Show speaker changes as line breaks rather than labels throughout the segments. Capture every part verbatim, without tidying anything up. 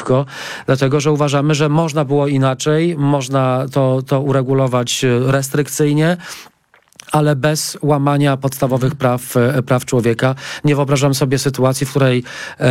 przeciwko, dlatego że uważamy, że można było inaczej, można to, to uregulować restrykcyjnie, ale bez łamania podstawowych praw, praw człowieka. Nie wyobrażam sobie sytuacji, w której e,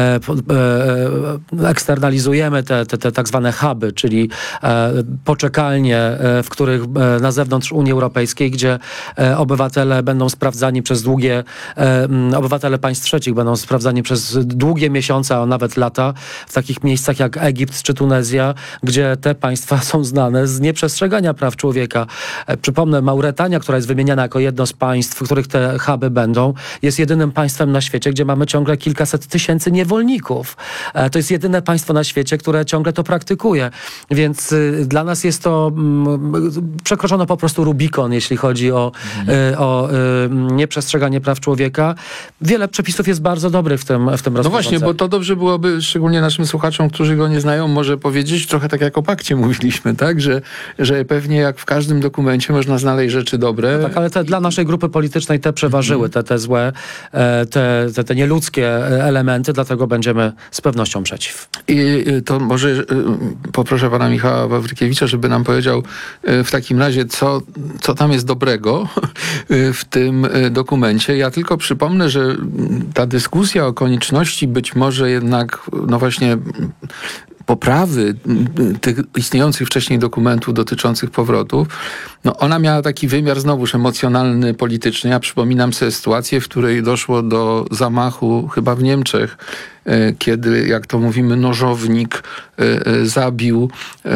e, eksternalizujemy te, te, te tak zwane huby, czyli e, poczekalnie, e, w których e, na zewnątrz Unii Europejskiej, gdzie e, obywatele będą sprawdzani przez długie, e, obywatele państw trzecich będą sprawdzani przez długie miesiące, a nawet lata, w takich miejscach jak Egipt czy Tunezja, gdzie te państwa są znane z nieprzestrzegania praw człowieka. E, przypomnę, Mauretania, która jest wymieniana jako jedno z państw, w których te huby będą, jest jedynym państwem na świecie, gdzie mamy ciągle kilkaset tysięcy niewolników. E, to jest jedyne państwo na świecie, które ciągle to praktykuje. Więc y, dla nas jest to mm, przekroczono po prostu Rubikon, jeśli chodzi o, mhm. y, o y, nieprzestrzeganie praw człowieka. Wiele przepisów jest bardzo dobrych w tym, w tym rozporządzeniu.
No właśnie, bo to dobrze byłoby, szczególnie naszym słuchaczom, którzy go nie znają, może powiedzieć, trochę tak jak o pakcie mówiliśmy, tak? Że, że pewnie jak w każdym dokumencie można znaleźć rzeczy dobre.
No tak, ale te, dla naszej grupy politycznej te przeważyły, te, te złe, te, te, te nieludzkie elementy, dlatego będziemy z pewnością przeciw.
I to może poproszę pana Michała Wawrykiewicza, żeby nam powiedział w takim razie, co, co tam jest dobrego w tym dokumencie. Ja tylko przypomnę, że ta dyskusja o konieczności być może jednak, no właśnie, poprawy tych istniejących wcześniej dokumentów dotyczących powrotów, no ona miała taki wymiar znowuż emocjonalny, polityczny. Ja przypominam sobie sytuację, w której doszło do zamachu chyba w Niemczech, kiedy, jak to mówimy, nożownik zabił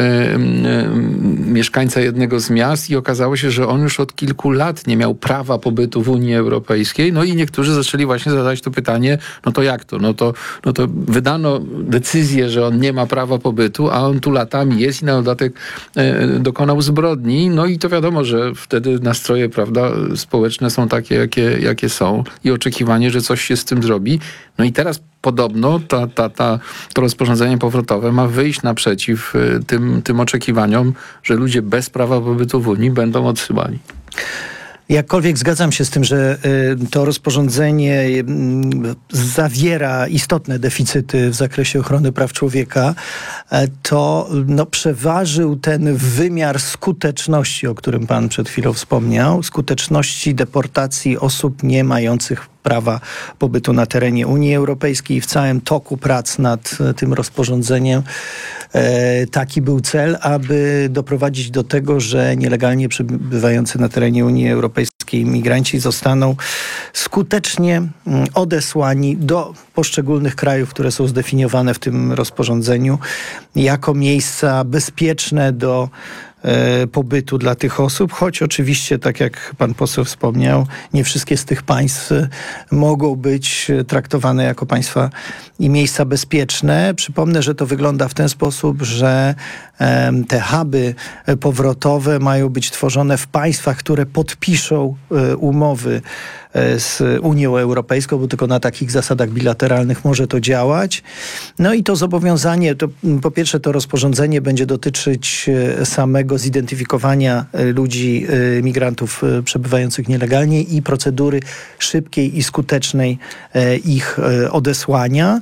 mieszkańca jednego z miast i okazało się, że on już od kilku lat nie miał prawa pobytu w Unii Europejskiej. No i niektórzy zaczęli właśnie zadać to pytanie, no to jak to? No to, no to wydano decyzję, że on nie ma prawa pobytu, a on tu latami jest i na dodatek dokonał zbrodni. No i to wiadomo, że wtedy nastroje, prawda, społeczne są takie, jakie, jakie są i oczekiwanie, że coś się z tym zrobi. No i teraz podobno ta, ta, ta, to rozporządzenie powrotowe ma wyjść naprzeciw tym, tym oczekiwaniom, że ludzie bez prawa pobytu w Unii będą odsyłani.
Jakkolwiek zgadzam się z tym, że y, to rozporządzenie y, zawiera istotne deficyty w zakresie ochrony praw człowieka, y, to no, przeważył ten wymiar skuteczności, o którym pan przed chwilą wspomniał, skuteczności deportacji osób nie mających prawa pobytu na terenie Unii Europejskiej. W całym toku prac nad tym rozporządzeniem e, taki był cel, aby doprowadzić do tego, że nielegalnie przebywający na terenie Unii Europejskiej imigranci zostaną skutecznie odesłani do poszczególnych krajów, które są zdefiniowane w tym rozporządzeniu jako miejsca bezpieczne do pobytu dla tych osób, choć oczywiście, tak jak pan poseł wspomniał, nie wszystkie z tych państw mogą być traktowane jako państwa i miejsca bezpieczne. Przypomnę, że to wygląda w ten sposób, że te huby powrotowe mają być tworzone w państwach, które podpiszą umowy z Unią Europejską, bo tylko na takich zasadach bilateralnych może to działać. No i to zobowiązanie, to po pierwsze to rozporządzenie będzie dotyczyć samego zidentyfikowania ludzi, migrantów przebywających nielegalnie i procedury szybkiej i skutecznej ich odesłania.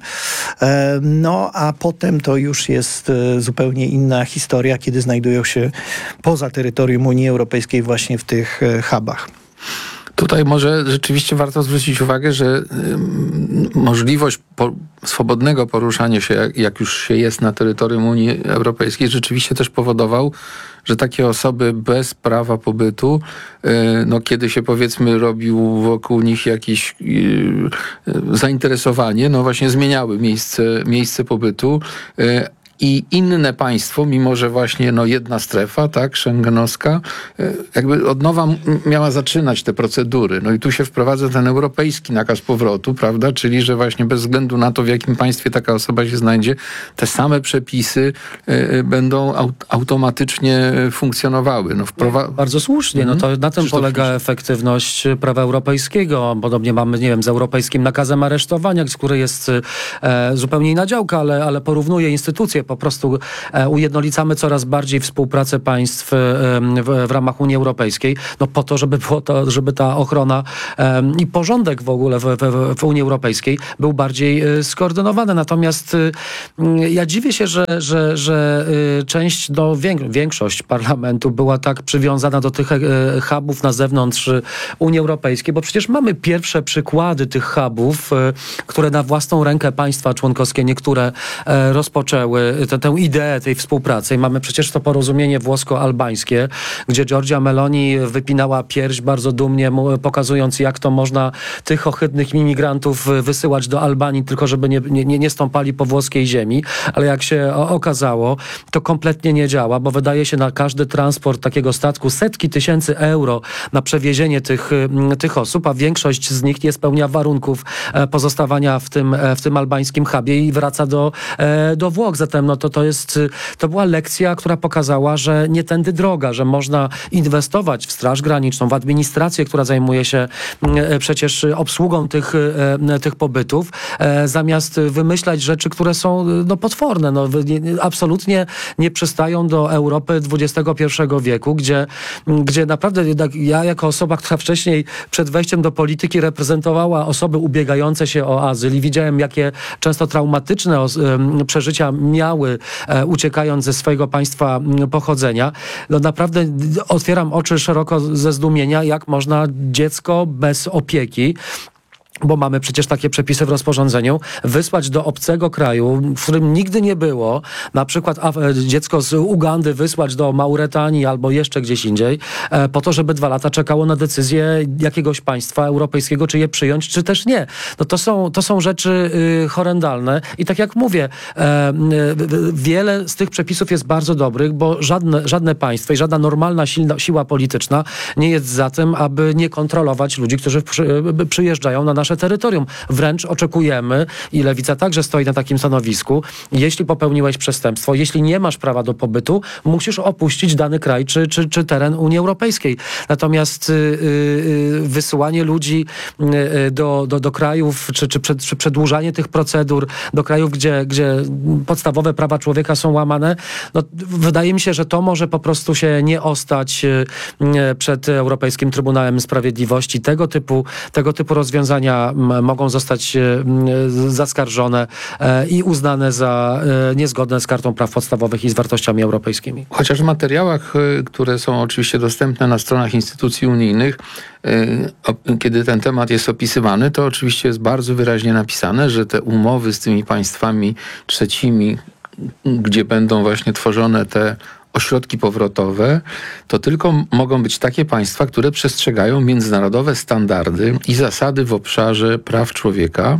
No a potem to już jest zupełnie inna historia, kiedy znajdują się poza terytorium Unii Europejskiej właśnie w tych hubach.
Tutaj może rzeczywiście warto zwrócić uwagę, że y, możliwość po, swobodnego poruszania się, jak, jak już się jest na terytorium Unii Europejskiej, rzeczywiście też powodował, że takie osoby bez prawa pobytu, y, no kiedy się powiedzmy robił wokół nich jakieś y, y, zainteresowanie, no właśnie zmieniały miejsce, miejsce pobytu, y, i inne państwo, mimo że właśnie no jedna strefa, tak, schengenowska, jakby od nowa miała zaczynać te procedury. No i tu się wprowadza ten europejski nakaz powrotu, prawda, czyli że właśnie bez względu na to, w jakim państwie taka osoba się znajdzie, te same przepisy y, będą aut- automatycznie funkcjonowały. No, wprowa-
Bardzo słusznie. No to na tym Krzysztof polega Krzysztof. efektywność prawa europejskiego. Podobnie mamy, nie wiem, z europejskim nakazem aresztowania, który jest e, zupełnie inna działka, ale, ale porównuje instytucje po prostu e, ujednolicamy coraz bardziej współpracę państw e, w, w ramach Unii Europejskiej, no po to, żeby było to, żeby ta ochrona e, i porządek w ogóle w, w, w Unii Europejskiej był bardziej e, skoordynowany. Natomiast e, ja dziwię się, że, że, że e, część, no wiek, większość parlamentu była tak przywiązana do tych e, hubów na zewnątrz Unii Europejskiej, bo przecież mamy pierwsze przykłady tych hubów, e, które na własną rękę państwa członkowskie niektóre e, rozpoczęły te, tę ideę tej współpracy. I mamy przecież to porozumienie włosko-albańskie, gdzie Giorgia Meloni wypinała pierś bardzo dumnie, mu, pokazując, jak to można tych ohydnych imigrantów wysyłać do Albanii, tylko żeby nie, nie, nie stąpali po włoskiej ziemi. Ale jak się o, okazało, to kompletnie nie działa, bo wydaje się na każdy transport takiego statku setki tysięcy euro na przewiezienie tych, tych osób, a większość z nich nie spełnia warunków pozostawania w tym, w tym albańskim hubie i wraca do, do Włoch. Zatem no to, to, jest, to była lekcja, która pokazała, że nie tędy droga, że można inwestować w Straż Graniczną, w administrację, która zajmuje się przecież obsługą tych, tych pobytów, zamiast wymyślać rzeczy, które są no, potworne. No, absolutnie nie przystają do Europy dwudziestego pierwszego wieku, gdzie, gdzie naprawdę ja jako osoba, która wcześniej przed wejściem do polityki reprezentowała osoby ubiegające się o azyl i widziałem, jakie często traumatyczne przeżycia miały, uciekając ze swojego państwa pochodzenia. No naprawdę otwieram oczy szeroko ze zdumienia, jak można dziecko bez opieki, bo mamy przecież takie przepisy w rozporządzeniu, wysłać do obcego kraju, w którym nigdy nie było, na przykład dziecko z Ugandy wysłać do Mauretanii albo jeszcze gdzieś indziej, po to, żeby dwa lata czekało na decyzję jakiegoś państwa europejskiego, czy je przyjąć, czy też nie. No to są, to są rzeczy horrendalne i tak jak mówię, wiele z tych przepisów jest bardzo dobrych, bo żadne, żadne państwo i żadna normalna silna, siła polityczna nie jest za tym, aby nie kontrolować ludzi, którzy przy, przyjeżdżają na nasze terytorium. Wręcz oczekujemy, i Lewica także stoi na takim stanowisku, jeśli popełniłeś przestępstwo, jeśli nie masz prawa do pobytu, musisz opuścić dany kraj czy, czy, czy teren Unii Europejskiej. Natomiast yy, yy, wysyłanie ludzi yy, do, do, do krajów, czy, czy, przed, czy przedłużanie tych procedur do krajów, gdzie, gdzie podstawowe prawa człowieka są łamane, no, wydaje mi się, że to może po prostu się nie ostać yy, przed Europejskim Trybunałem Sprawiedliwości. Tego typu, tego typu rozwiązania mogą zostać zaskarżone i uznane za niezgodne z Kartą Praw Podstawowych i z wartościami europejskimi.
Chociaż w materiałach, które są oczywiście dostępne na stronach instytucji unijnych, kiedy ten temat jest opisywany, to oczywiście jest bardzo wyraźnie napisane, że te umowy z tymi państwami trzecimi, gdzie będą właśnie tworzone te ośrodki powrotowe, to tylko mogą być takie państwa, które przestrzegają międzynarodowe standardy i zasady w obszarze praw człowieka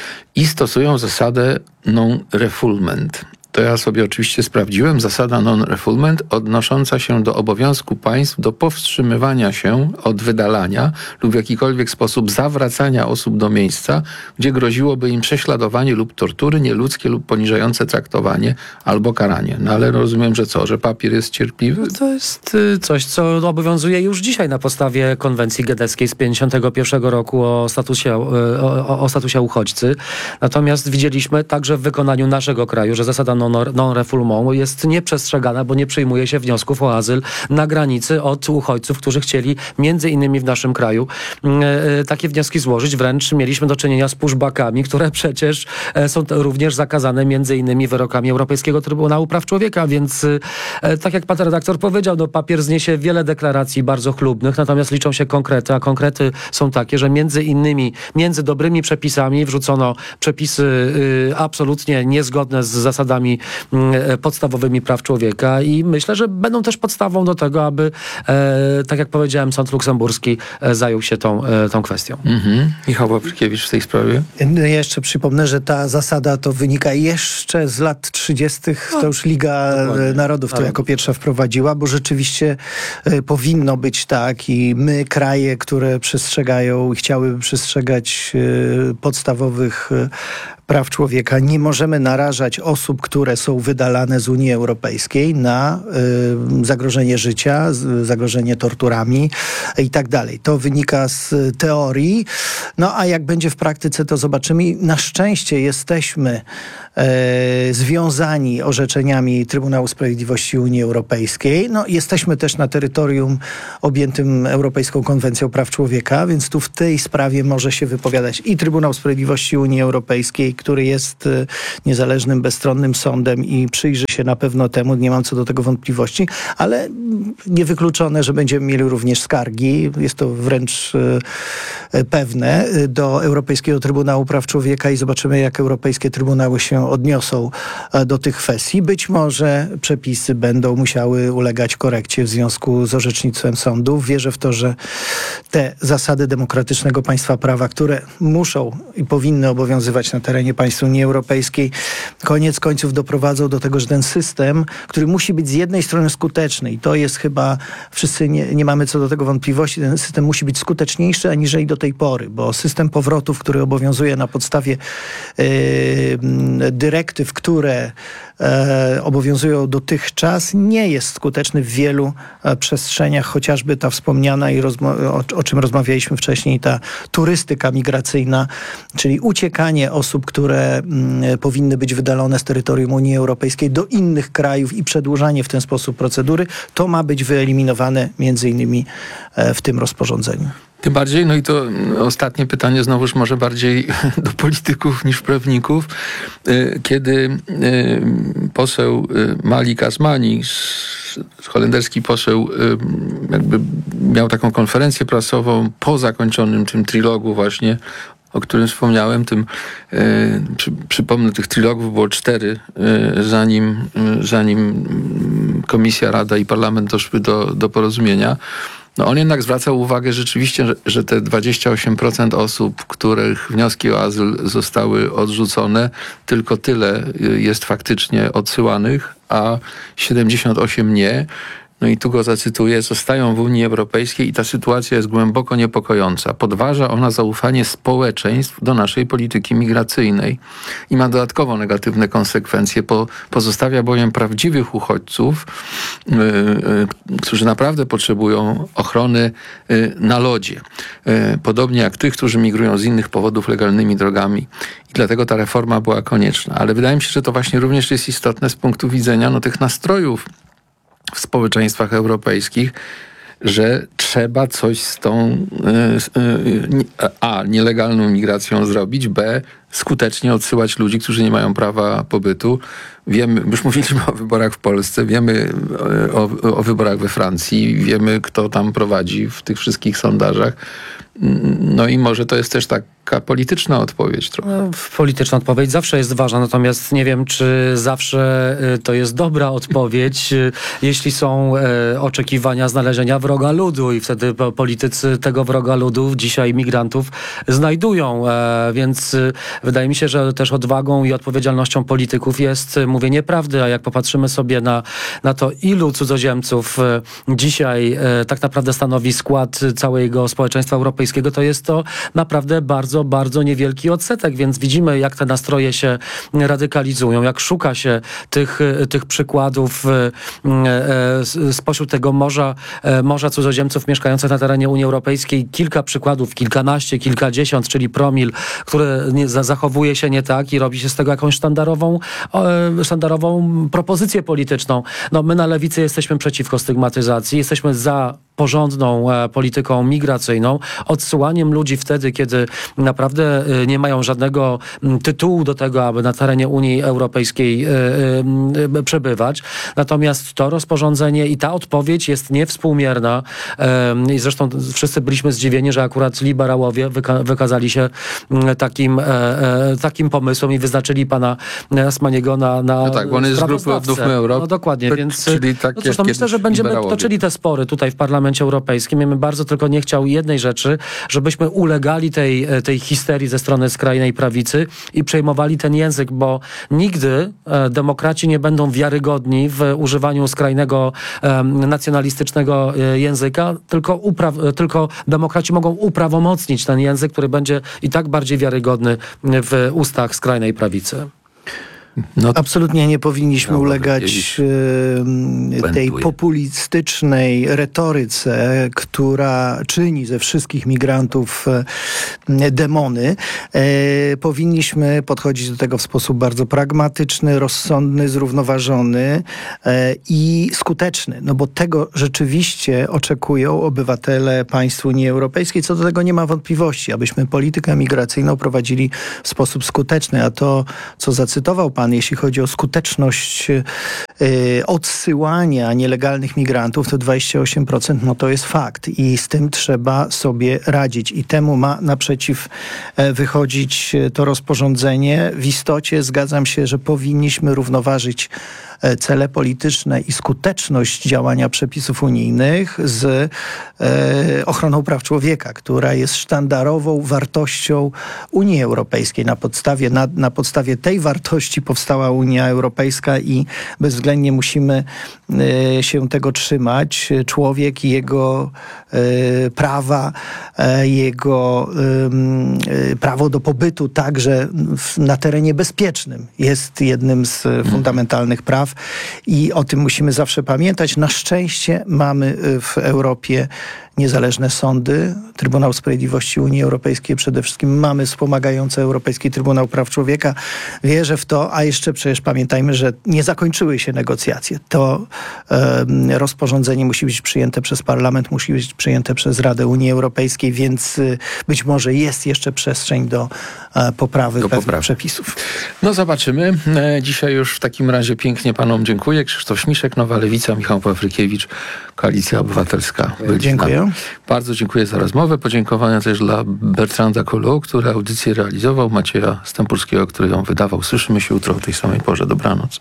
i stosują zasadę non-refoulement. To ja sobie oczywiście sprawdziłem. Zasada non-refoulement odnosząca się do obowiązku państw do powstrzymywania się od wydalania lub w jakikolwiek sposób zawracania osób do miejsca, gdzie groziłoby im prześladowanie lub tortury, nieludzkie lub poniżające traktowanie albo karanie. No ale rozumiem, że co? Że papier jest cierpliwy?
No to jest coś, co obowiązuje już dzisiaj na podstawie konwencji genewskiej z pięćdziesiątego pierwszego roku o statusie, o, o, o statusie uchodźcy. Natomiast widzieliśmy także w wykonaniu naszego kraju, że zasada non non-refoulement jest nieprzestrzegana, bo nie przyjmuje się wniosków o azyl na granicy od uchodźców, którzy chcieli między innymi w naszym kraju e, takie wnioski złożyć. Wręcz mieliśmy do czynienia z pushbackami, które przecież e, są również zakazane między innymi wyrokami Europejskiego Trybunału Praw Człowieka, więc e, tak jak pan redaktor powiedział, no, papier zniesie wiele deklaracji bardzo chlubnych, natomiast liczą się konkrety, a konkrety są takie, że między innymi, między dobrymi przepisami wrzucono przepisy y, absolutnie niezgodne z zasadami podstawowymi praw człowieka i myślę, że będą też podstawą do tego, aby, e, tak jak powiedziałem, sąd luksemburski e, zajął się tą, e, tą kwestią.
Mhm. Michał Paprykiewicz w tej sprawie?
Ja jeszcze przypomnę, że ta zasada to wynika jeszcze z lat trzydziestych. No, to już Liga dokładnie. Narodów to jako pierwsza wprowadziła, bo rzeczywiście e, powinno być tak i my, kraje, które przestrzegają i chciałyby przestrzegać e, podstawowych e, praw człowieka, nie możemy narażać osób, które są wydalane z Unii Europejskiej na y, zagrożenie życia, z, zagrożenie torturami i tak dalej. To wynika z teorii. No a jak będzie w praktyce, to zobaczymy. Na szczęście jesteśmy e, związani orzeczeniami Trybunału Sprawiedliwości Unii Europejskiej. No, jesteśmy też na terytorium objętym Europejską Konwencją Praw Człowieka, więc tu w tej sprawie może się wypowiadać i Trybunał Sprawiedliwości Unii Europejskiej, który jest e, niezależnym, bezstronnym sądem i przyjrzy się na pewno temu, nie mam co do tego wątpliwości, ale niewykluczone, że będziemy mieli również skargi, jest to wręcz e, pewne, do Europejskiego Trybunału Praw Człowieka i zobaczymy, jak europejskie trybunały się odniosą e, do tych kwestii. Być może przepisy będą musiały ulegać korekcie w związku z orzecznictwem sądów. Wierzę w to, że te zasady demokratycznego państwa prawa, które muszą i powinny obowiązywać na terenie państw Unii Europejskiej, koniec końców doprowadzą do tego, że ten system, który musi być z jednej strony skuteczny i to jest chyba, wszyscy nie, nie mamy co do tego wątpliwości, ten system musi być skuteczniejszy aniżeli do tej pory, bo system powrotów, który obowiązuje na podstawie yy, dyrektyw, które e, obowiązują dotychczas, nie jest skuteczny w wielu e, przestrzeniach, chociażby ta wspomniana i rozmo- o, o czym rozmawialiśmy wcześniej, ta turystyka migracyjna, czyli uciekanie osób, które m, powinny być wydalone z terytorium Unii Europejskiej do innych krajów i przedłużanie w ten sposób procedury, to ma być wyeliminowane między innymi e, w tym rozporządzeniu.
Tym bardziej, no i to ostatnie pytanie znowuż może bardziej do polityków niż prawników. Kiedy poseł Malik Asmani, holenderski poseł, jakby miał taką konferencję prasową po zakończonym tym trilogu właśnie, o którym wspomniałem, tym przy, przypomnę, tych trilogów było cztery, zanim, zanim Komisja, Rada i Parlament doszły do, do porozumienia. No on jednak zwracał uwagę rzeczywiście, że, że te dwadzieścia osiem procent osób, których wnioski o azyl zostały odrzucone, tylko tyle jest faktycznie odsyłanych, a siedemdziesiąt osiem nie. No i tu go zacytuję, zostają w Unii Europejskiej i ta sytuacja jest głęboko niepokojąca. Podważa ona zaufanie społeczeństw do naszej polityki migracyjnej i ma dodatkowo negatywne konsekwencje. Po, pozostawia bowiem prawdziwych uchodźców, yy, yy, którzy naprawdę potrzebują ochrony yy, na lodzie. Yy, podobnie jak tych, którzy migrują z innych powodów legalnymi drogami. I dlatego ta reforma była konieczna. Ale wydaje mi się, że to właśnie również jest istotne z punktu widzenia no, tych nastrojów w społeczeństwach europejskich, że trzeba coś z tą a. nielegalną migracją zrobić, b. skutecznie odsyłać ludzi, którzy nie mają prawa pobytu. Wiemy, już mówiliśmy o wyborach w Polsce, wiemy o, o wyborach we Francji, wiemy, kto tam prowadzi w tych wszystkich sondażach. No i może to jest też taka polityczna odpowiedź trochę.
No, polityczna odpowiedź zawsze jest ważna, natomiast nie wiem, czy zawsze to jest dobra odpowiedź, jeśli są oczekiwania znalezienia wroga ludu i wtedy politycy tego wroga ludu, dzisiaj migrantów, znajdują. Więc wydaje mi się, że też odwagą i odpowiedzialnością polityków jest mówienie prawdy, a jak popatrzymy sobie na, na to, ilu cudzoziemców dzisiaj tak naprawdę stanowi skład całego społeczeństwa europejskiego, to jest to naprawdę bardzo, bardzo niewielki odsetek, więc widzimy, jak te nastroje się radykalizują, jak szuka się tych, tych przykładów spośród tego morza, morza cudzoziemców mieszkających na terenie Unii Europejskiej. Kilka przykładów, kilkanaście, kilkadziesiąt, czyli promil, które nie, zachowuje się nie tak i robi się z tego jakąś sztandarową, sztandarową propozycję polityczną. No, my na lewicy jesteśmy przeciwko stygmatyzacji, jesteśmy za porządną e, polityką migracyjną, odsyłaniem ludzi wtedy, kiedy naprawdę e, nie mają żadnego m, tytułu do tego, aby na terenie Unii Europejskiej e, e, przebywać. Natomiast to rozporządzenie i ta odpowiedź jest niewspółmierna e, i zresztą wszyscy byliśmy zdziwieni, że akurat liberałowie wyka- wykazali się m, takim, e, e, takim pomysłem i wyznaczyli pana Asmaniego na, na
no tak, on jest z grupy Odnówmy Europę.
No dokładnie,
tak,
więc
czyli tak
no cóż, no myślę, że będziemy
liberałowie.
toczyli te spory tutaj w Parlamencie Europejskim. Ja bym bardzo tylko nie chciał jednej rzeczy, żebyśmy ulegali tej, tej histerii ze strony skrajnej prawicy i przejmowali ten język, bo nigdy e, demokraci nie będą wiarygodni w używaniu skrajnego e, nacjonalistycznego e, języka, tylko, upra- tylko demokraci mogą uprawomocnić ten język, który będzie i tak bardziej wiarygodny w ustach skrajnej prawicy.
No,
Absolutnie nie powinniśmy
Miało
ulegać
wiedzieć.
e, tej
Błęduje.
populistycznej retoryce, która czyni ze wszystkich migrantów e, demony. E, powinniśmy podchodzić do tego w sposób bardzo pragmatyczny, rozsądny, zrównoważony e, i skuteczny. No bo tego rzeczywiście oczekują obywatele państw Unii Europejskiej. Co do tego nie ma wątpliwości, abyśmy politykę migracyjną prowadzili w sposób skuteczny. A to, co zacytował pan, jeśli chodzi o skuteczność y, odsyłania nielegalnych migrantów, to dwadzieścia osiem procent, no to jest fakt i z tym trzeba sobie radzić i temu ma naprzeciw e, wychodzić to rozporządzenie. W istocie zgadzam się, że powinniśmy równoważyć e, cele polityczne i skuteczność działania przepisów unijnych z e, ochroną praw człowieka, która jest sztandarową wartością Unii Europejskiej. Na podstawie, na, na podstawie tej wartości powstała Unia Europejska i bezwzględnie musimy e, się tego trzymać. Człowiek i jego e, prawa, e, jego e, prawo do pobytu także w, na terenie bezpiecznym jest jednym z fundamentalnych praw i o tym musimy zawsze pamiętać. Na szczęście mamy w Europie niezależne sądy, Trybunał Sprawiedliwości Unii Europejskiej przede wszystkim, mamy wspomagający Europejski Trybunał Praw Człowieka. Wierzę w to, a jeszcze przecież pamiętajmy, że nie zakończyły się negocjacje. To e, rozporządzenie musi być przyjęte przez Parlament, musi być przyjęte przez Radę Unii Europejskiej, więc y, być może jest jeszcze przestrzeń do e, poprawy
Do
pewnych
poprawy.
przepisów.
No zobaczymy. E, Dzisiaj już w takim razie pięknie panom dziękuję. Krzysztof Śmiszek, Nowa Lewica, Michał Pawrykiewicz, Koalicja Obywatelska. byli z
Dziękuję.
nami. Bardzo dziękuję za rozmowę. Podziękowania też dla Bertranda Kolu, który audycję realizował, Macieja Stępurskiego, który ją wydawał. Słyszymy się jutro o tej samej porze. Dobranoc.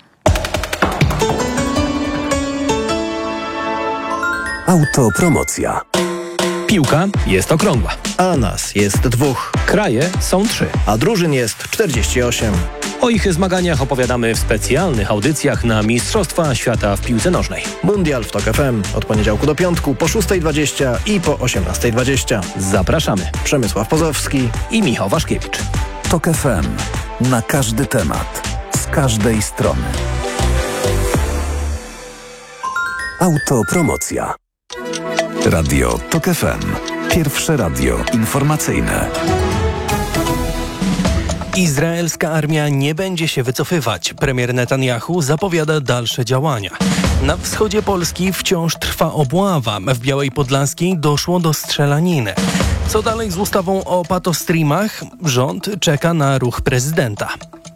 Autopromocja.
Piłka jest okrągła,
A nas jest dwóch,
kraje są trzy.
a drużyn jest czterdzieści osiem.
O ich zmaganiach opowiadamy w specjalnych audycjach na Mistrzostwa Świata w piłce nożnej.
Mundial w Tok F M od poniedziałku do piątku po szóstej dwadzieścia i po osiemnastej dwadzieścia.
Zapraszamy.
Przemysław Pozowski.
I Michał Waszkiewicz.
Tok F M. Na każdy temat. Z każdej strony. Autopromocja. Radio Tok F M. Pierwsze radio informacyjne.
Izraelska armia nie będzie się wycofywać. Premier Netanyahu zapowiada dalsze działania. Na wschodzie Polski wciąż trwa obława. W Białej Podlaskiej doszło do strzelaniny. Co dalej z ustawą o patostreamach? Rząd czeka na ruch prezydenta.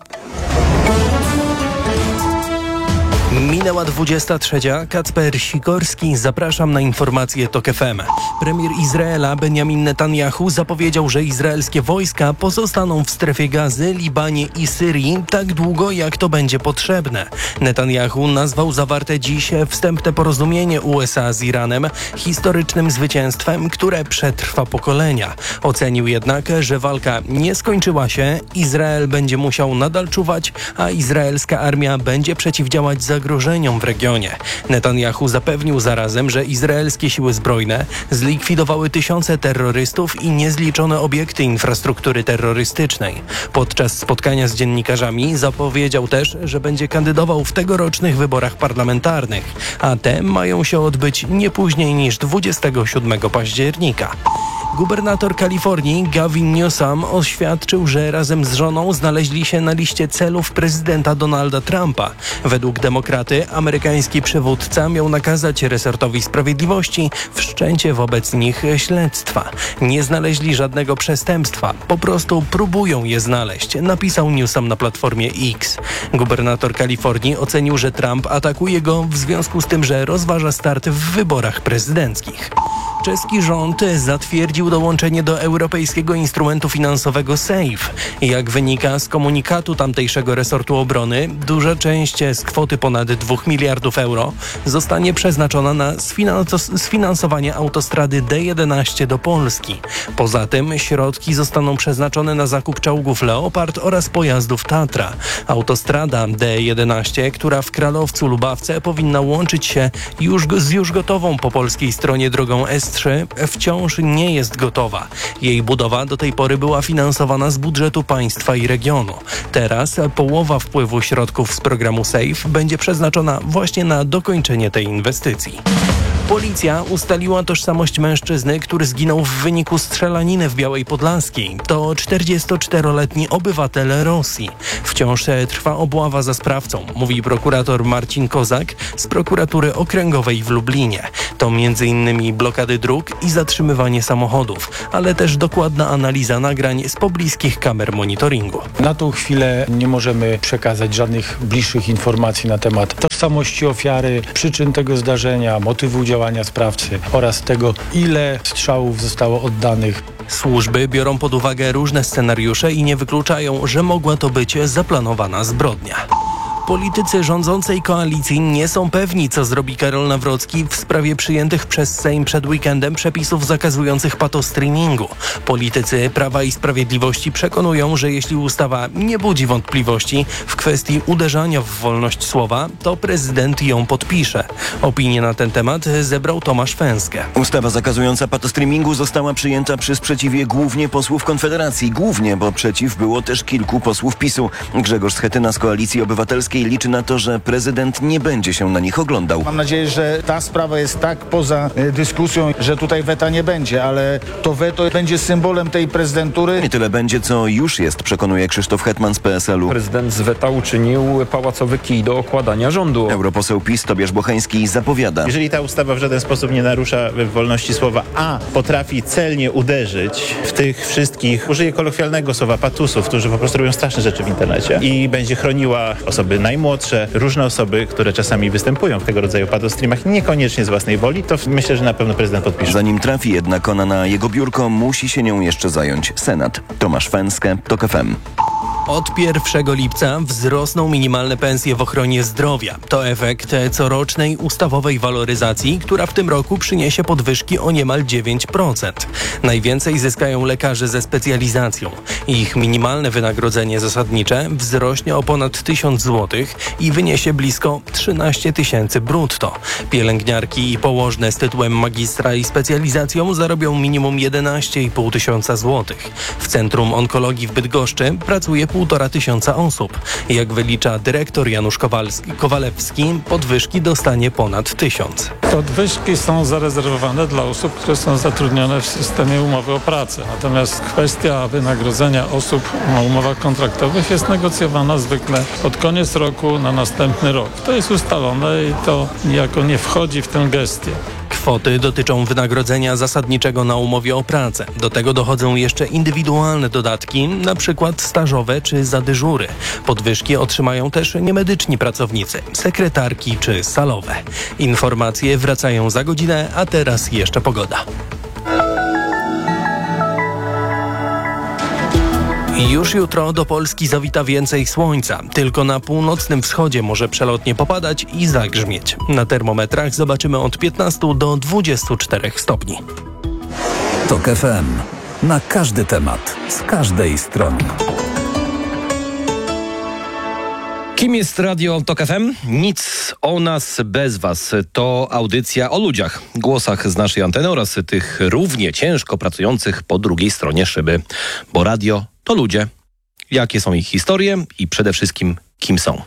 Minęła dwudziesta trzecia. Kacper Sikorski. Zapraszam na informacje Tok F M. Premier Izraela Benjamin Netanyahu zapowiedział, że izraelskie wojska pozostaną w strefie Gazy, Libanie i Syrii tak długo, jak to będzie potrzebne. Netanyahu nazwał zawarte dziś wstępne porozumienie U S A z Iranem historycznym zwycięstwem, które przetrwa pokolenia. Ocenił jednak, że walka nie skończyła się, Izrael będzie musiał nadal czuwać, a izraelska armia będzie przeciwdziałać zagrożeniom w regionie. Netanyahu zapewnił zarazem, że izraelskie siły zbrojne zlikwidowały tysiące terrorystów i niezliczone obiekty infrastruktury terrorystycznej. Podczas spotkania z dziennikarzami zapowiedział też, że będzie kandydował w tegorocznych wyborach parlamentarnych, a te mają się odbyć nie później niż dwudziestego siódmego października. Gubernator Kalifornii Gavin Newsom oświadczył, że razem z żoną znaleźli się na liście celów prezydenta Donalda Trumpa. Według demokraty amerykański przywódca miał nakazać resortowi sprawiedliwości wszczęcie wobec nich śledztwa. Nie znaleźli żadnego przestępstwa, po prostu próbują je znaleźć, napisał Newsom na platformie X. Gubernator Kalifornii ocenił, że Trump atakuje go w związku z tym, że rozważa start w wyborach prezydenckich. Czeski rząd zatwierdził dołączenie do europejskiego instrumentu finansowego SAFE. Jak wynika z komunikatu tamtejszego resortu obrony, duża część z kwoty ponad dwóch miliardów euro zostanie przeznaczona na sfinans- sfinansowanie autostrady D jedenaście do Polski. Poza tym środki zostaną przeznaczone na zakup czołgów Leopard oraz pojazdów Tatra. Autostrada D jedenaście, która w Kralowcu Lubawce powinna łączyć się już z już gotową po polskiej stronie drogą S trzy wciąż nie jest gotowa. Jej budowa do tej pory była finansowana z budżetu państwa i regionu. Teraz połowa wpływu środków z programu SAFE będzie przeznaczona właśnie na dokończenie tej inwestycji. Policja ustaliła tożsamość mężczyzny, który zginął w wyniku strzelaniny w Białej Podlaskiej. To czterdziestoczteroletni obywatel Rosji. Wciąż trwa obława za sprawcą, mówi prokurator Marcin Kozak z prokuratury okręgowej w Lublinie. To między innymi blokady dróg i zatrzymywanie samochodów, ale też dokładna analiza nagrań z pobliskich kamer monitoringu.
Na tą chwilę nie możemy przekazać żadnych bliższych informacji na temat tożsamości ofiary, przyczyn tego zdarzenia, motywu działania sprawcy oraz tego, ile strzałów zostało oddanych.
Służby biorą pod uwagę różne scenariusze i nie wykluczają, że mogła to być zaplanowana zbrodnia. Politycy rządzącej koalicji nie są pewni, co zrobi Karol Nawrocki w sprawie przyjętych przez Sejm przed weekendem przepisów zakazujących patostreamingu. Politycy Prawa i Sprawiedliwości przekonują, że jeśli ustawa nie budzi wątpliwości w kwestii uderzania w wolność słowa, to prezydent ją podpisze. Opinię na ten temat zebrał Tomasz Fęskę.
Ustawa zakazująca patostreamingu została przyjęta przy sprzeciwie głównie posłów Konfederacji. Głównie, bo przeciw było też kilku posłów PiSu. Grzegorz Schetyna z Koalicji Obywatelskiej liczy na to, że prezydent nie będzie się na nich oglądał.
Mam nadzieję, że ta sprawa jest tak poza y, dyskusją, że tutaj weta nie będzie, ale to weto będzie symbolem tej prezydentury.
Nie tyle będzie, co już jest, przekonuje Krzysztof Hetman z P S L u.
Prezydent z weta uczynił pałacowy kij do okładania rządu.
Europoseł PiS Tobiasz Bocheński zapowiada.
Jeżeli ta ustawa w żaden sposób nie narusza wolności słowa, a potrafi celnie uderzyć w tych wszystkich, użyję kolokwialnego słowa, patusów, którzy po prostu robią straszne rzeczy w internecie i będzie chroniła osoby najmłodsze, różne osoby, które czasami występują w tego rodzaju patostreamach, niekoniecznie z własnej woli, to myślę, że na pewno prezydent podpisze.
Zanim trafi jednak ona na jego biurko, musi się nią jeszcze zająć Senat. Tomasz Fęskę, TOK F M.
Od pierwszego lipca wzrosną minimalne pensje w ochronie zdrowia. To efekt corocznej ustawowej waloryzacji, która w tym roku przyniesie podwyżki o niemal dziewięć procent. Najwięcej zyskają lekarze ze specjalizacją. Ich minimalne wynagrodzenie zasadnicze wzrośnie o ponad tysiąc złotych i wyniesie blisko trzynaście tysięcy brutto. Pielęgniarki i położne z tytułem magistra i specjalizacją zarobią minimum jedenaście i pół tysiąca złotych. W Centrum Onkologii w Bydgoszczy pracuje półtora tysiąca osób. Jak wylicza dyrektor Janusz Kowalski, Kowalewski, podwyżki dostanie ponad tysiąc.
Podwyżki są zarezerwowane dla osób, które są zatrudnione w systemie umowy o pracę. Natomiast kwestia wynagrodzenia osób na umowach kontraktowych jest negocjowana zwykle pod koniec roku na następny rok. To jest ustalone i to niejako nie wchodzi w tę gestię.
Kwoty dotyczą wynagrodzenia zasadniczego na umowie o pracę. Do tego dochodzą jeszcze indywidualne dodatki, na przykład stażowe czy za dyżury. Podwyżki otrzymają też niemedyczni pracownicy, sekretarki czy salowe. Informacje wracają za godzinę, a teraz jeszcze pogoda. Już jutro do Polski zawita więcej słońca. Tylko na północnym wschodzie może przelotnie popadać i zagrzmieć. Na termometrach zobaczymy od piętnastu do dwudziestu czterech stopni.
TOK F M. Na każdy temat, z każdej strony.
Kim jest Radio TOK F M? Nic o nas bez was. To audycja o ludziach, głosach z naszej anteny oraz tych równie ciężko pracujących po drugiej stronie szyby. Bo radio to ludzie. Jakie są ich historie i przede wszystkim kim są?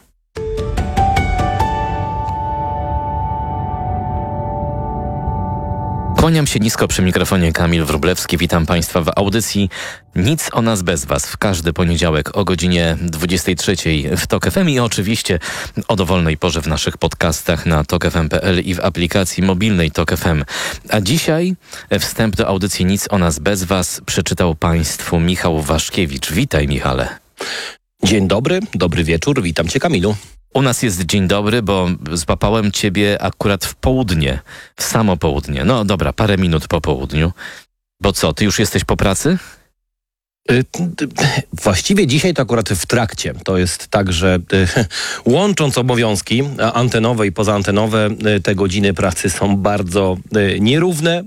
Kłaniam się nisko przy mikrofonie, Kamil Wróblewski. Witam Państwa w audycji Nic o nas bez was w każdy poniedziałek o godzinie dwudziestej trzeciej w TOK F M i oczywiście o dowolnej porze w naszych podcastach na tok f m kropka p l i w aplikacji mobilnej TOK F M. A dzisiaj wstęp do audycji Nic o nas bez was przeczytał Państwu Michał Waszkiewicz. Witaj, Michale.
Dzień dobry, dobry wieczór, witam Cię, Kamilu.
U nas jest dzień dobry, bo złapałem Ciebie akurat w południe, w samo południe. No dobra, parę minut po południu. Bo co, Ty już jesteś po pracy?
Właściwie dzisiaj to akurat w trakcie. To jest tak, że łącząc obowiązki antenowe i pozaantenowe, te godziny pracy są bardzo nierówne.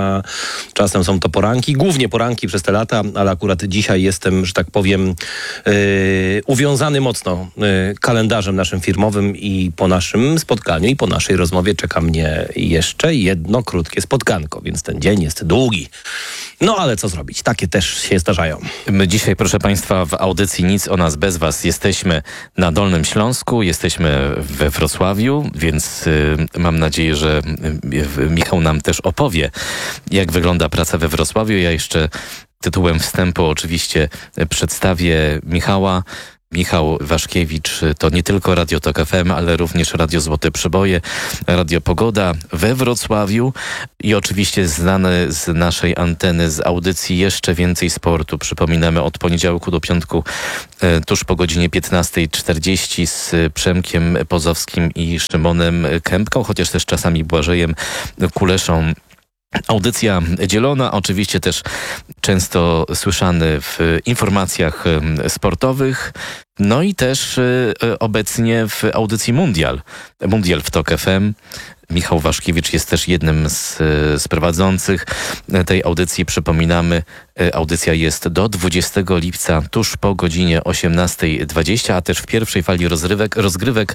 Czasem są to poranki, głównie poranki przez te lata, ale akurat dzisiaj jestem, że tak powiem, uwiązany mocno kalendarzem naszym firmowym i po naszym spotkaniu i po naszej rozmowie czeka mnie jeszcze jedno krótkie spotkanko, więc ten dzień jest długi. No ale co zrobić? Takie też się zdarzają.
My dzisiaj, proszę Państwa, w audycji Nic o nas bez Was jesteśmy na Dolnym Śląsku, jesteśmy we Wrocławiu, więc y, mam nadzieję, że y, Michał nam też opowie, jak wygląda praca we Wrocławiu. Ja jeszcze tytułem wstępu oczywiście przedstawię Michała. Michał Waszkiewicz to nie tylko Radio Tok F M, ale również Radio Złote Przeboje, Radio Pogoda we Wrocławiu i oczywiście znany z naszej anteny, z audycji Jeszcze Więcej Sportu. Przypominamy od poniedziałku do piątku e, tuż po godzinie piętnasta czterdzieści z Przemkiem Pozowskim i Szymonem Kępką, chociaż też czasami Błażejem Kuleszą. Audycja dzielona, oczywiście też często słyszany w informacjach sportowych, no i też y, obecnie w audycji Mundial, Mundial w Tok F M. Michał Waszkiewicz jest też jednym z, z prowadzących tej audycji. Przypominamy, audycja jest do dwudziestego lipca, tuż po godzinie osiemnasta dwadzieścia, a też w pierwszej fali rozrywek, rozgrywek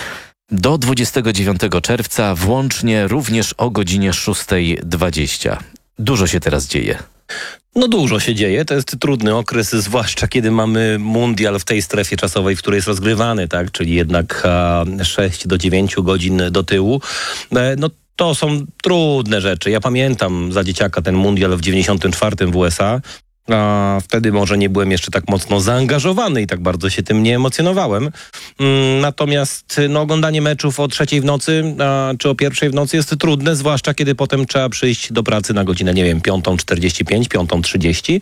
do dwudziestego dziewiątego czerwca, włącznie również o godzinie szósta dwadzieścia. Dużo się teraz dzieje.
No dużo się dzieje, to jest trudny okres, zwłaszcza kiedy mamy mundial w tej strefie czasowej, w której jest rozgrywany, tak, czyli jednak sześć do dziewięciu godzin do tyłu. E, no to są trudne rzeczy. Ja pamiętam za dzieciaka ten mundial w dziewięćdziesiątym czwartym w U S A. A wtedy może nie byłem jeszcze tak mocno zaangażowany i tak bardzo się tym nie emocjonowałem. Natomiast no, oglądanie meczów o trzeciej w nocy a, czy o pierwszej w nocy jest trudne, zwłaszcza kiedy potem trzeba przyjść do pracy na godzinę, nie wiem, piąta czterdzieści pięć, piąta trzydzieści.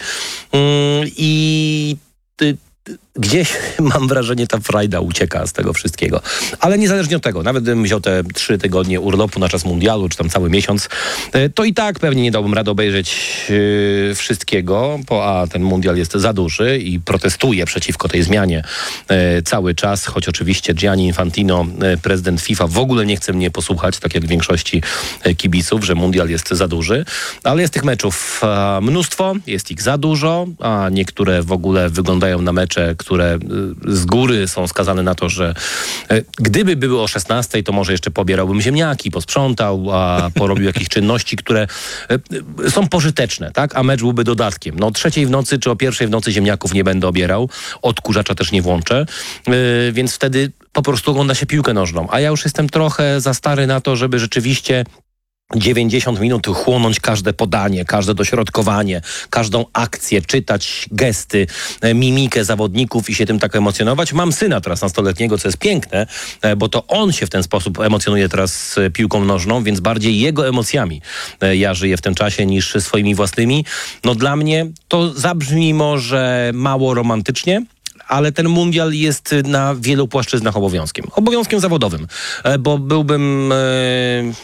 I ty, gdzieś mam wrażenie, ta frajda ucieka z tego wszystkiego. Ale niezależnie od tego, nawet gdybym wziął te trzy tygodnie urlopu na czas mundialu, czy tam cały miesiąc, to i tak pewnie nie dałbym rady obejrzeć yy, wszystkiego, bo a ten mundial jest za duży i protestuję przeciwko tej zmianie yy, cały czas, choć oczywiście Gianni Infantino, yy, prezydent FIFA, w ogóle nie chce mnie posłuchać, tak jak większości yy, kibiców, że mundial jest za duży, ale jest tych meczów yy, mnóstwo, jest ich za dużo, a niektóre w ogóle wyglądają na mecze, które z góry są skazane na to, że gdyby były o szesnastej, to może jeszcze pobierałbym ziemniaki, posprzątał, a porobił jakieś czynności, które są pożyteczne, tak? A mecz byłby dodatkiem. No o trzeciej w nocy czy o pierwszej w nocy ziemniaków nie będę obierał, odkurzacza też nie włączę, yy, więc wtedy po prostu ogląda się piłkę nożną. A ja już jestem trochę za stary na to, żeby rzeczywiście dziewięćdziesiąt minut chłonąć każde podanie, każde dośrodkowanie, każdą akcję, czytać gesty, mimikę zawodników i się tym tak emocjonować. Mam syna teraz nastoletniego, co jest piękne, bo to on się w ten sposób emocjonuje teraz piłką nożną, więc bardziej jego emocjami ja żyję w tym czasie niż swoimi własnymi. No dla mnie to zabrzmi może mało romantycznie, ale ten mundial jest na wielu płaszczyznach obowiązkiem. Obowiązkiem zawodowym, bo byłbym... Yy...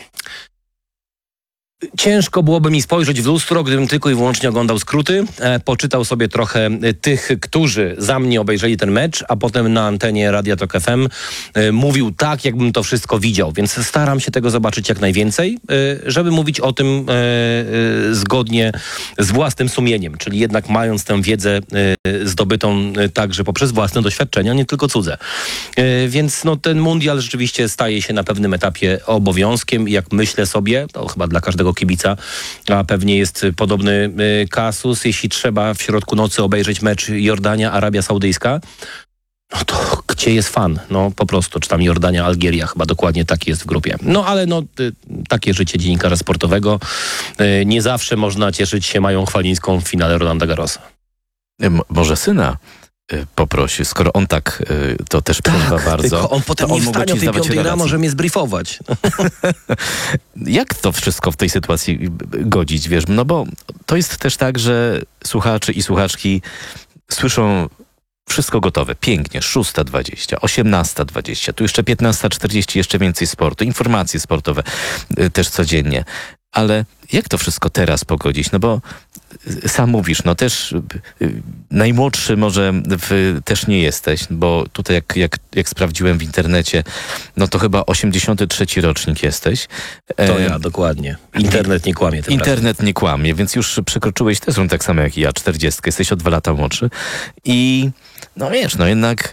Ciężko byłoby mi spojrzeć w lustro, gdybym tylko i wyłącznie oglądał skróty, e, poczytał sobie trochę e, tych, którzy za mnie obejrzeli ten mecz, a potem na antenie Radia Tok F M e, mówił tak, jakbym to wszystko widział. Więc staram się tego zobaczyć jak najwięcej, e, żeby mówić o tym e, e, zgodnie z własnym sumieniem, czyli jednak mając tę wiedzę e, zdobytą e, także poprzez własne doświadczenia, nie tylko cudze. E, więc no, ten mundial rzeczywiście staje się na pewnym etapie obowiązkiem i jak myślę sobie, to chyba dla każdego kibica, a pewnie jest podobny y, kasus, jeśli trzeba w środku nocy obejrzeć mecz Jordania-Arabia Saudyjska, no to gdzie jest fan? No po prostu, czy tam Jordania, Algieria, chyba dokładnie taki jest w grupie. No ale no y, takie życie dziennikarza sportowego. Y, nie zawsze można cieszyć się Mają Chwalińską w finale Rolanda Garrosa.
M- może syna poprosi, skoro on tak, to też
tak,
prośba bardzo.
Tylko on potem on nie wstanie o tej piątej rano, może mnie zbriefować.
Jak to wszystko w tej sytuacji godzić, wiesz? No bo to jest też tak, że słuchacze i słuchaczki słyszą wszystko gotowe, pięknie, szósta dwadzieścia, osiemnasta dwadzieścia, tu jeszcze piętnasta czterdzieści, jeszcze więcej sportu, informacje sportowe też codziennie. Ale jak to wszystko teraz pogodzić? No bo sam mówisz, no też najmłodszy może w, też nie jesteś, bo tutaj jak, jak, jak sprawdziłem w internecie, no to chyba osiemdziesiąty trzeci rocznik jesteś.
To ja, dokładnie. Internet nie kłamie. Tym
Internet
razem.
nie kłamie, więc już przekroczyłeś też tak samo jak i ja, czterdziestkę. Jesteś o dwa lata młodszy. I no wiesz, no jednak...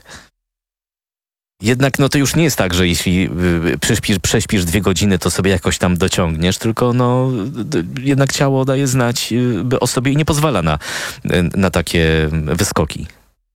Jednak no to już nie jest tak, że jeśli y, prześpisz, prześpisz dwie godziny, to sobie jakoś tam dociągniesz, tylko no y, jednak ciało daje znać y, o sobie i nie pozwala na, y, na takie wyskoki.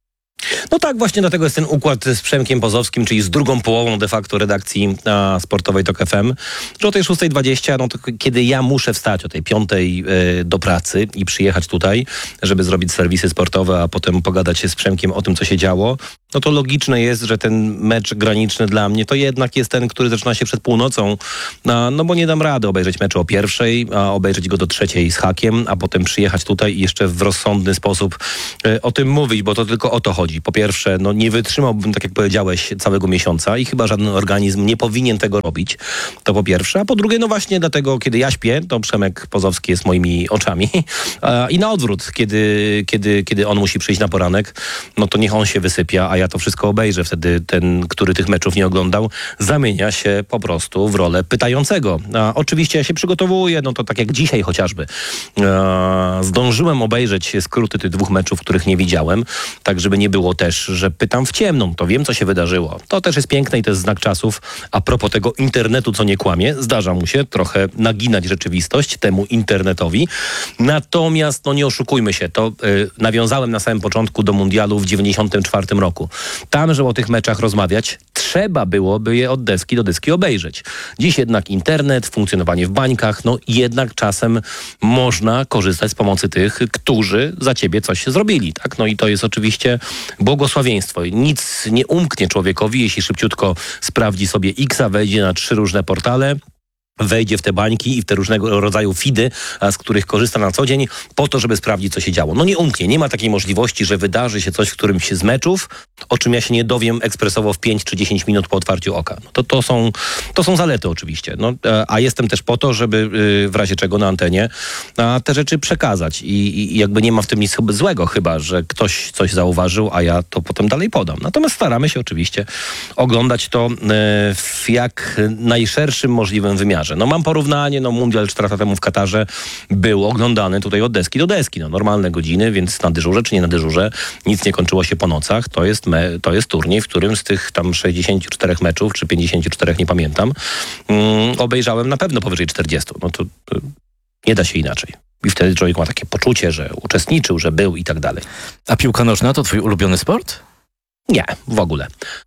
No tak, właśnie dlatego jest ten układ z Przemkiem Pozowskim, czyli z drugą połową de facto redakcji a, sportowej Tok F M, że o tej szóstej dwadzieścia, no to kiedy ja muszę wstać o tej piątej y, do pracy i przyjechać tutaj, żeby zrobić serwisy sportowe, a potem pogadać się z Przemkiem o tym, co się działo, no to logiczne jest, że ten mecz graniczny dla mnie to jednak jest ten, który zaczyna się przed północą, no, no bo nie dam rady obejrzeć meczu o pierwszej, a obejrzeć go do trzeciej z hakiem, a potem przyjechać tutaj i jeszcze w rozsądny sposób y, o tym mówić, bo to tylko o to chodzi. Po pierwsze, no nie wytrzymałbym, tak jak powiedziałeś, całego miesiąca i chyba żaden organizm nie powinien tego robić. To po pierwsze. A po drugie, no właśnie dlatego, kiedy ja śpię, to Przemek Pozowski jest moimi oczami. I na odwrót, kiedy, kiedy, kiedy on musi przyjść na poranek, no to niech on się wysypia, a ja to wszystko obejrzę. Wtedy ten, który tych meczów nie oglądał, zamienia się po prostu w rolę pytającego. A oczywiście ja się przygotowuję, no to tak jak dzisiaj chociażby. E, zdążyłem obejrzeć skróty tych dwóch meczów, których nie widziałem, tak żeby nie było też, że pytam w ciemną, to wiem, co się wydarzyło. To też jest piękne i to jest znak czasów. A propos tego internetu, co nie kłamie, zdarza mu się trochę naginać rzeczywistość temu internetowi. Natomiast, no nie oszukujmy się, to yy, nawiązałem na samym początku do mundialu w dziewięćdziesiątym czwartym roku. Tam, żeby o tych meczach rozmawiać, trzeba byłoby je od deski do deski obejrzeć. Dziś jednak internet, funkcjonowanie w bańkach, no jednak czasem można korzystać z pomocy tych, którzy za ciebie coś zrobili, tak? No i to jest oczywiście błogosławieństwo. Nic nie umknie człowiekowi, jeśli szybciutko sprawdzi sobie X-a, wejdzie na trzy różne portale, wejdzie w te bańki i w te różnego rodzaju feedy, z których korzysta na co dzień, po to, żeby sprawdzić, co się działo. No nie umknie, nie ma takiej możliwości, że wydarzy się coś w którymś z meczów, o czym ja się nie dowiem ekspresowo w pięć czy dziesięć minut po otwarciu oka. No to, to, są, to są zalety oczywiście. No, a jestem też po to, żeby w razie czego na antenie a te rzeczy przekazać. I, I jakby nie ma w tym nic złego, chyba że ktoś coś zauważył, a ja to potem dalej podam. Natomiast staramy się oczywiście oglądać to w jak najszerszym możliwym wymiarze. No mam porównanie, no mundial cztery lata temu w Katarze był oglądany tutaj od deski do deski. No normalne godziny, więc na dyżurze czy nie na dyżurze, nic nie kończyło się po nocach. To jest, me, to jest turniej, w którym z tych tam sześćdziesięciu czterech meczów, czy pięćdziesięciu czterech, nie pamiętam, um, obejrzałem na pewno powyżej czterdziestu. No to, to nie da się inaczej. I wtedy człowiek ma takie poczucie, że uczestniczył, że był i tak dalej.
A piłka nożna to twój ulubiony sport?
Nie, w ogóle.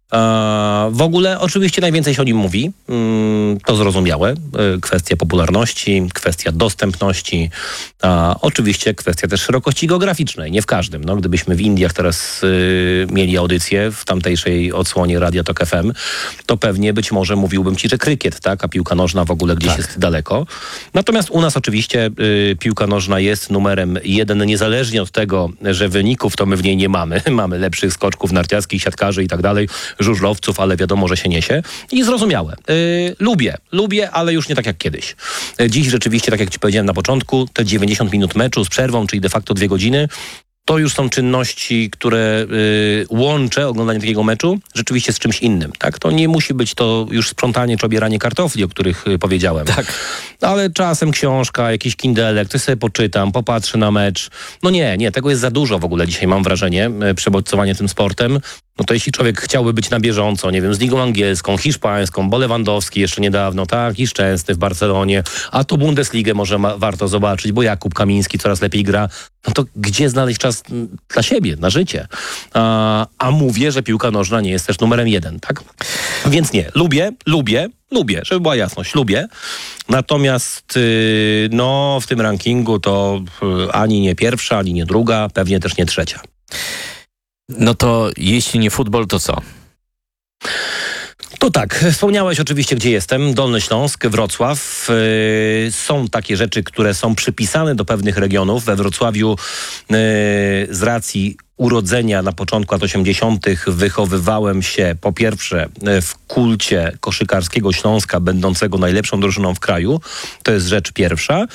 E, w ogóle oczywiście najwięcej się o nim mówi. Mm, to zrozumiałe. E, kwestia popularności, kwestia dostępności. A oczywiście kwestia też szerokości geograficznej. Nie w każdym. No, gdybyśmy w Indiach teraz y, mieli audycję w tamtejszej odsłonie Radia Tok F M, to pewnie być może mówiłbym ci, że krykiet, tak? A piłka nożna w ogóle gdzieś tak jest daleko. Natomiast u nas oczywiście y, piłka nożna jest numerem jeden, niezależnie od tego, że wyników to my w niej nie mamy. Mamy lepszych skoczków narciarskich, siatkarzy i tak dalej, żużlowców, ale wiadomo, że się niesie. I zrozumiałe. Yy, lubię, lubię, ale już nie tak jak kiedyś. Yy, dziś rzeczywiście, tak jak ci powiedziałem na początku, te dziewięćdziesiąt minut meczu z przerwą, czyli de facto dwie godziny, to już są czynności, które y, łączę oglądanie takiego meczu rzeczywiście z czymś innym. Tak? To nie musi być to już sprzątanie czy obieranie kartofli, o których y, powiedziałem.
Tak.
Ale czasem książka, jakiś kindelek, coś sobie poczytam, popatrzę na mecz. No nie, nie, tego jest za dużo w ogóle dzisiaj, mam wrażenie, y, przebodźcowanie tym sportem. No to jeśli człowiek chciałby być na bieżąco, nie wiem, z ligą angielską, hiszpańską, bo Lewandowski jeszcze niedawno, tak, i Szczęsny w Barcelonie, a to Bundesligę może ma, warto zobaczyć, bo Jakub Kamiński coraz lepiej gra, no to gdzie znaleźć czas dla siebie, na życie? A, a mówię, że piłka nożna nie jest też numerem jeden, tak? Więc nie, lubię, lubię, lubię, żeby była jasność, lubię. Natomiast yy, no w tym rankingu to yy, ani nie pierwsza, ani nie druga, pewnie też nie trzecia.
No to jeśli nie futbol, to co?
To tak, wspomniałeś oczywiście, gdzie jestem. Dolny Śląsk, Wrocław. Yy, są takie rzeczy, które są przypisane do pewnych regionów. We Wrocławiu yy, z racji urodzenia na początku lat osiemdziesiątych wychowywałem się po pierwsze w kulcie koszykarskiego Śląska, będącego najlepszą drużyną w kraju. To jest rzecz pierwsza.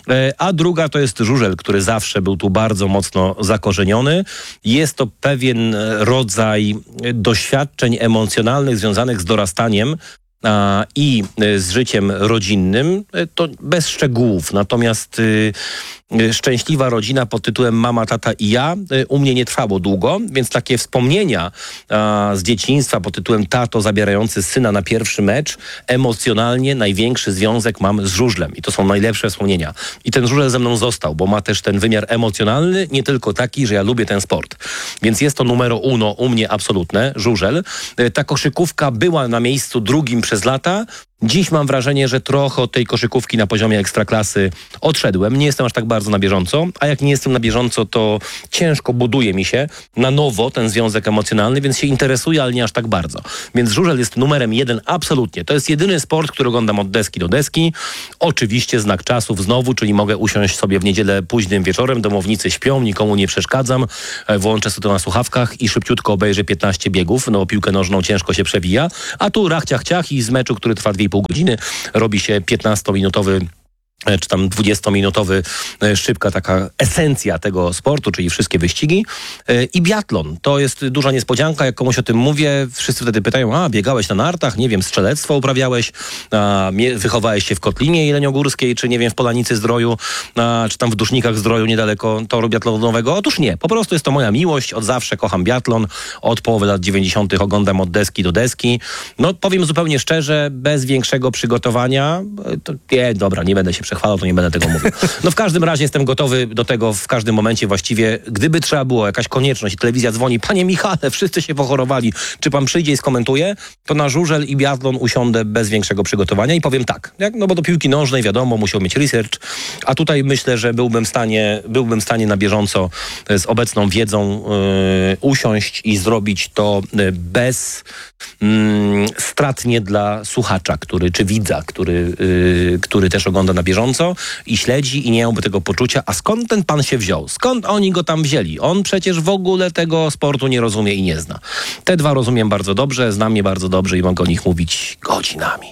A druga to jest żużel, który zawsze był tu bardzo mocno zakorzeniony. Jest to pewien rodzaj doświadczeń emocjonalnych związanych z dorastaniem a, i z życiem rodzinnym. To bez szczegółów. Natomiast y, szczęśliwa rodzina pod tytułem Mama, Tata i ja u mnie nie trwało długo, więc takie wspomnienia a, z dzieciństwa pod tytułem tato zabierający syna na pierwszy mecz, emocjonalnie największy związek mam z żużlem i to są najlepsze wspomnienia. I ten żużel ze mną został, bo ma też ten wymiar emocjonalny, nie tylko taki, że ja lubię ten sport. Więc jest to numero uno u mnie absolutne, żużel. Ta koszykówka była na miejscu drugim przez lata. Dziś mam wrażenie, że trochę od tej koszykówki na poziomie ekstraklasy odszedłem. Nie jestem aż tak bardzo na bieżąco, a jak nie jestem na bieżąco, to ciężko buduje mi się na nowo ten związek emocjonalny, więc się interesuję, ale nie aż tak bardzo. Więc żużel jest numerem jeden absolutnie. To jest jedyny sport, który oglądam od deski do deski. Oczywiście znak czasów znowu, czyli mogę usiąść sobie w niedzielę późnym wieczorem, domownicy śpią, nikomu nie przeszkadzam, włączę sobie to na słuchawkach i szybciutko obejrzę piętnaście biegów, no piłkę nożną ciężko się przewija, a tu rach, ciach, ciach i z meczu, który trwa dwie i pół godziny, robi się piętnastominutowy czy tam dwudziestominutowy szybka taka esencja tego sportu, czyli wszystkie wyścigi. I biatlon. To jest duża niespodzianka. Jak komuś o tym mówię, wszyscy wtedy pytają, a biegałeś na nartach, nie wiem, strzelectwo uprawiałeś, a, wychowałeś się w Kotlinie Jeleniogórskiej, czy nie wiem, w Polanicy Zdroju, a, czy tam w Dusznikach Zdroju, niedaleko toru biatlonowego. Otóż nie. Po prostu jest to moja miłość. Od zawsze kocham biatlon. Od połowy lat dziewięćdziesiątych oglądam od deski do deski. No powiem zupełnie szczerze, bez większego przygotowania, to nie, dobra, nie będę się przechwalał, to nie będę tego mówił. No w każdym razie jestem gotowy do tego w każdym momencie właściwie. Gdyby trzeba było, jakaś konieczność i telewizja dzwoni, panie Michale, wszyscy się pochorowali, czy pan przyjdzie i skomentuje, to na żużel i biatlon usiądę bez większego przygotowania i powiem tak. Jak, no bo do piłki nożnej wiadomo, musiał mieć research, a tutaj myślę, że byłbym w stanie, byłbym w stanie na bieżąco z obecną wiedzą yy, usiąść i zrobić to yy, bez yy, stratnie dla słuchacza, który, czy widza, który, yy, który też ogląda na bieżąco i śledzi i nie miałby tego poczucia, a skąd ten pan się wziął? Skąd oni go tam wzięli? On przecież w ogóle tego sportu nie rozumie i nie zna. Te dwa rozumiem bardzo dobrze, znam je bardzo dobrze i mogę o nich mówić godzinami.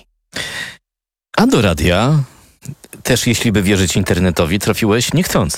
A do radia, też jeśli by wierzyć internetowi, trafiłeś niechcący.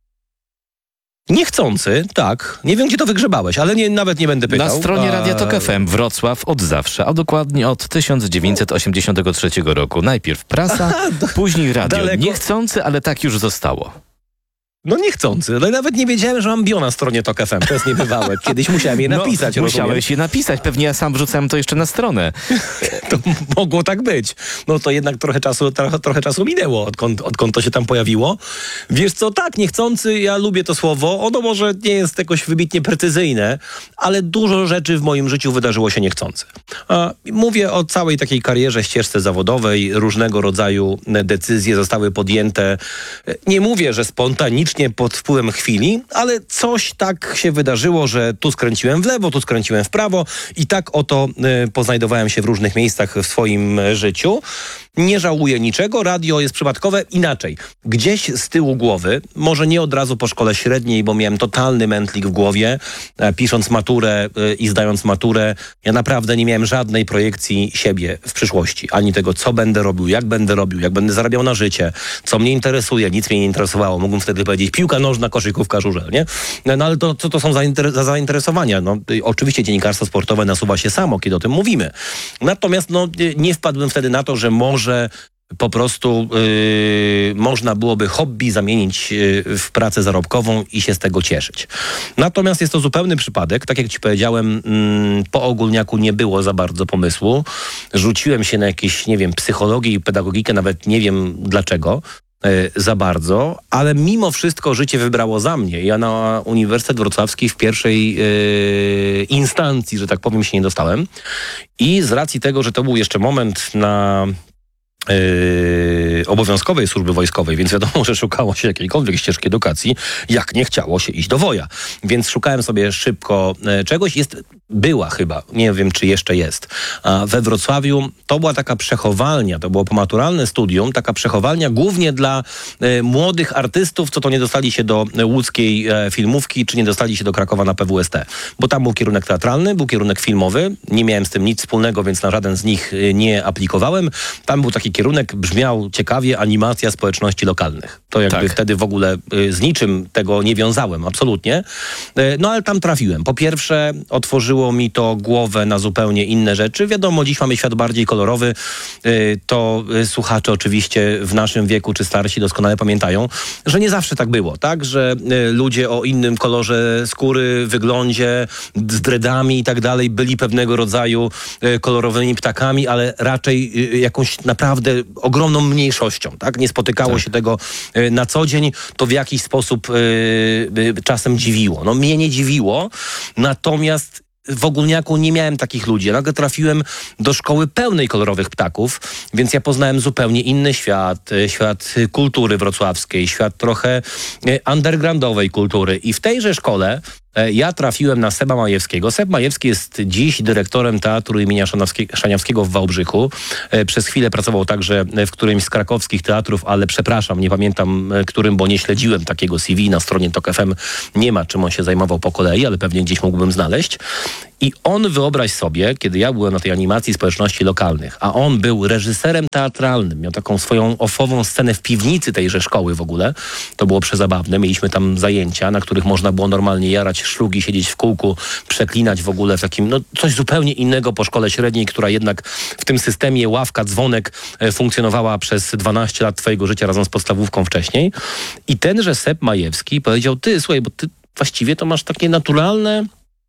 Niechcący, tak. Nie wiem, gdzie to wygrzebałeś, ale nie, nawet nie będę pytał.
Na stronie Radia Tok F M Wrocław od zawsze, a dokładnie od tysiąc dziewięćset osiemdziesiątego trzeciego roku. Najpierw prasa, Aha, później radio. Daleko. Niechcący, ale tak już zostało.
No niechcący, ale nawet nie wiedziałem, że mam bio na stronie Tok F M. To jest niebywałe. Kiedyś musiałem je napisać.
No, musiałeś je napisać. Pewnie ja sam wrzucałem to jeszcze na stronę.
To mogło tak być. No to jednak trochę czasu, trochę, trochę czasu minęło, odkąd, odkąd to się tam pojawiło. Wiesz co, tak, niechcący, ja lubię to słowo. Ono może nie jest jakoś wybitnie precyzyjne, ale dużo rzeczy w moim życiu wydarzyło się niechcący. A mówię o całej takiej karierze, ścieżce zawodowej. Różnego rodzaju decyzje zostały podjęte. Nie mówię, że spontanicznie pod wpływem chwili, ale coś tak się wydarzyło, że tu skręciłem w lewo, tu skręciłem w prawo i tak oto y, poznajdowałem się w różnych miejscach w swoim y, życiu. Nie żałuję niczego, radio jest przypadkowe. Inaczej, gdzieś z tyłu głowy, może nie od razu po szkole średniej, bo miałem totalny mętlik w głowie, e, pisząc maturę e, i zdając maturę, ja naprawdę nie miałem żadnej projekcji siebie w przyszłości. Ani tego, co będę robił, jak będę robił, jak będę zarabiał na życie, co mnie interesuje, nic mnie nie interesowało. Mógłbym wtedy powiedzieć piłka nożna, koszykówka, żużel, nie? No ale to, co to są za, inter- za zainteresowania? No, y, oczywiście dziennikarstwo sportowe nasuwa się samo, kiedy o tym mówimy. Natomiast no, y, nie wpadłem wtedy na to, że może że po prostu yy, można byłoby hobby zamienić yy, w pracę zarobkową i się z tego cieszyć. Natomiast jest to zupełny przypadek. Tak jak ci powiedziałem, yy, po ogólniaku nie było za bardzo pomysłu. Rzuciłem się na jakieś, nie wiem, psychologię i pedagogikę, nawet nie wiem dlaczego. Za bardzo, ale mimo wszystko życie wybrało za mnie. Ja na Uniwersytet Wrocławski w pierwszej yy, instancji, że tak powiem, się nie dostałem. I z racji tego, że to był jeszcze moment na Yy, obowiązkowej służby wojskowej, więc wiadomo, że szukało się jakiejkolwiek ścieżki edukacji, jak nie chciało się iść do woja. Więc szukałem sobie szybko e, czegoś. Jest, była chyba, nie wiem czy jeszcze jest, a we Wrocławiu to była taka przechowalnia, to było pomaturalne studium, taka przechowalnia głównie dla e, młodych artystów, co to nie dostali się do e, łódzkiej e, filmówki, czy nie dostali się do Krakowa na P W S T. Bo tam był kierunek teatralny, był kierunek filmowy, nie miałem z tym nic wspólnego, więc na żaden z nich e, nie aplikowałem. Tam był taki kierunek, brzmiał ciekawie, animacja społeczności lokalnych. To jakby tak. wtedy w ogóle y, z niczym tego nie wiązałem, absolutnie. Y, no ale tam trafiłem. Po pierwsze otworzyło mi to głowę na zupełnie inne rzeczy. Wiadomo, dziś mamy świat bardziej kolorowy. Y, to y, słuchacze oczywiście w naszym wieku, czy starsi doskonale pamiętają, że nie zawsze tak było, tak? Że y, ludzie o innym kolorze skóry, wyglądzie, z dreadami i tak dalej byli pewnego rodzaju y, kolorowymi ptakami, ale raczej y, jakąś naprawdę ogromną mniejszością, tak? Nie spotykało tak. się tego y, na co dzień, to w jakiś sposób y, y, czasem dziwiło. No mnie nie dziwiło, natomiast w Ogólniaku nie miałem takich ludzi. Nagle trafiłem do szkoły pełnej kolorowych ptaków, więc ja poznałem zupełnie inny świat, świat kultury wrocławskiej, świat trochę undergroundowej kultury. I w tejże szkole ja trafiłem na Seba Majewskiego. Seb Majewski jest dziś dyrektorem Teatru imienia Szaniawskiego w Wałbrzychu. Przez chwilę pracował także w którymś z krakowskich teatrów, ale przepraszam, nie pamiętam którym, bo nie śledziłem takiego C V. Na stronie Tok F M nie ma, czym on się zajmował po kolei, ale pewnie gdzieś mógłbym znaleźć. I on, wyobraź sobie, kiedy ja byłem na tej animacji społeczności lokalnych, a on był reżyserem teatralnym, miał taką swoją ofową scenę w piwnicy tejże szkoły w ogóle. To było przezabawne. Mieliśmy tam zajęcia, na których można było normalnie jarać szlugi, siedzieć w kółku, przeklinać w ogóle w takim, no coś zupełnie innego po szkole średniej, która jednak w tym systemie ławka, dzwonek e, funkcjonowała przez dwanaście lat twojego życia razem z podstawówką wcześniej. I tenże Seb Majewski powiedział, ty, słuchaj, bo ty właściwie to masz takie naturalne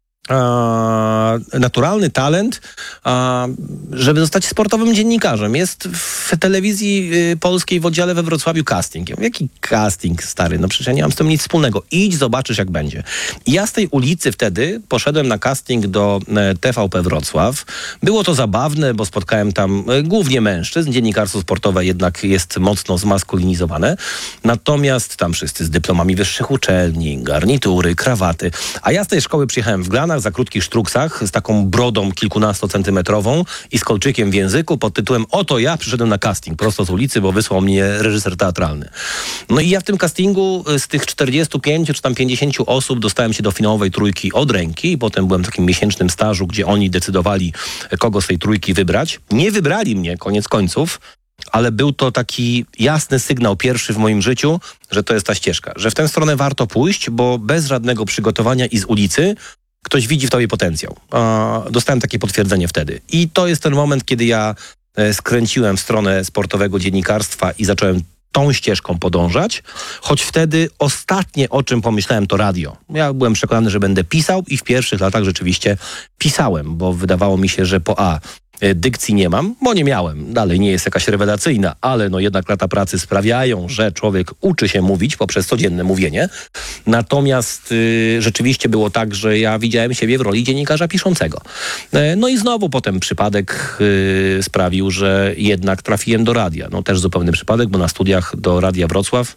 A, naturalny talent, a, żeby zostać sportowym dziennikarzem. Jest w telewizji y, polskiej w oddziale we Wrocławiu casting. Ja mówię, jaki casting, stary? No przecież ja nie mam z tym nic wspólnego. Idź, zobaczysz jak będzie. I ja z tej ulicy wtedy poszedłem na casting do e, T V P Wrocław. Było to zabawne, bo spotkałem tam e, głównie mężczyzn. Dziennikarstwo sportowe jednak jest mocno zmaskulinizowane. Natomiast tam wszyscy z dyplomami wyższych uczelni, garnitury, krawaty. A ja z tej szkoły przyjechałem w glanach, za krótkich sztruksach, z taką brodą kilkunastocentymetrową i z kolczykiem w języku pod tytułem oto ja przyszedłem na casting prosto z ulicy, bo wysłał mnie reżyser teatralny. No i ja w tym castingu z tych czterdziestu pięciu czy tam pięćdziesięciu osób dostałem się do finałowej trójki od ręki i potem byłem w takim miesięcznym stażu, gdzie oni decydowali, kogo z tej trójki wybrać. Nie wybrali mnie, koniec końców, ale był to taki jasny sygnał pierwszy w moim życiu, że to jest ta ścieżka, że w tę stronę warto pójść, bo bez żadnego przygotowania i z ulicy ktoś widzi w tobie potencjał. Dostałem takie potwierdzenie wtedy. I to jest ten moment, kiedy ja skręciłem w stronę sportowego dziennikarstwa i zacząłem tą ścieżką podążać, choć wtedy ostatnie, o czym pomyślałem, to radio. Ja byłem przekonany, że będę pisał i w pierwszych latach rzeczywiście pisałem, bo wydawało mi się, że po A dykcji nie mam, bo nie miałem. Dalej nie jest jakaś rewelacyjna, ale no jednak lata pracy sprawiają, że człowiek uczy się mówić poprzez codzienne mówienie. Natomiast y, rzeczywiście było tak, że ja widziałem siebie w roli dziennikarza piszącego. E, no i znowu potem przypadek y, sprawił, że jednak trafiłem do radia. No też zupełny przypadek, bo na studiach do Radia Wrocław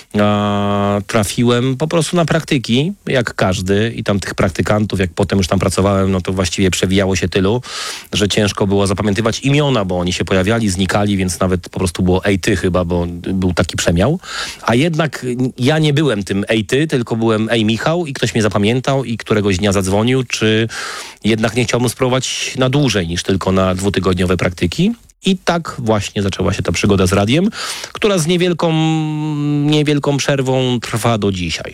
a, trafiłem po prostu na praktyki, jak każdy. I tam tych praktykantów, jak potem już tam pracowałem, no to właściwie przewijało się tylu, że ciężko było zapamiętywać imiona, bo oni się pojawiali, znikali, więc nawet po prostu było ej ty chyba, bo był taki przemiał. A jednak ja nie byłem tym ej ty, tylko byłem ej Michał i ktoś mnie zapamiętał i któregoś dnia zadzwonił, czy jednak nie chciałbym spróbować na dłużej niż tylko na dwutygodniowe praktyki. I tak właśnie zaczęła się ta przygoda z radiem, która z niewielką, niewielką przerwą trwa do dzisiaj.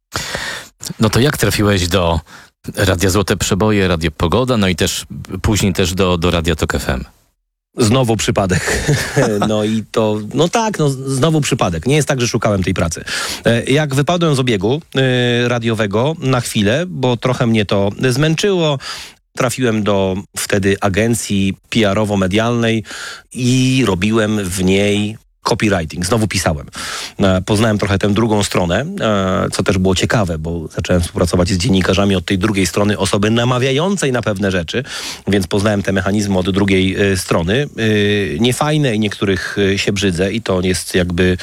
No to jak trafiłeś do Radia Złote Przeboje, Radio Pogoda, no i też później też do, do Radia Tok F M?
Znowu przypadek. No i to, no tak, no znowu przypadek. Nie jest tak, że szukałem tej pracy. Jak wypadłem z obiegu y, radiowego na chwilę, bo trochę mnie to zmęczyło, trafiłem do wtedy agencji P R owo-medialnej i robiłem w niej copywriting. Znowu pisałem. E, poznałem trochę tę drugą stronę, e, co też było ciekawe, bo zacząłem współpracować z dziennikarzami od tej drugiej strony, osoby namawiającej na pewne rzeczy, więc poznałem te mechanizmy od drugiej e, strony. E, niefajne i niektórych e, się brzydzę i to jest jakby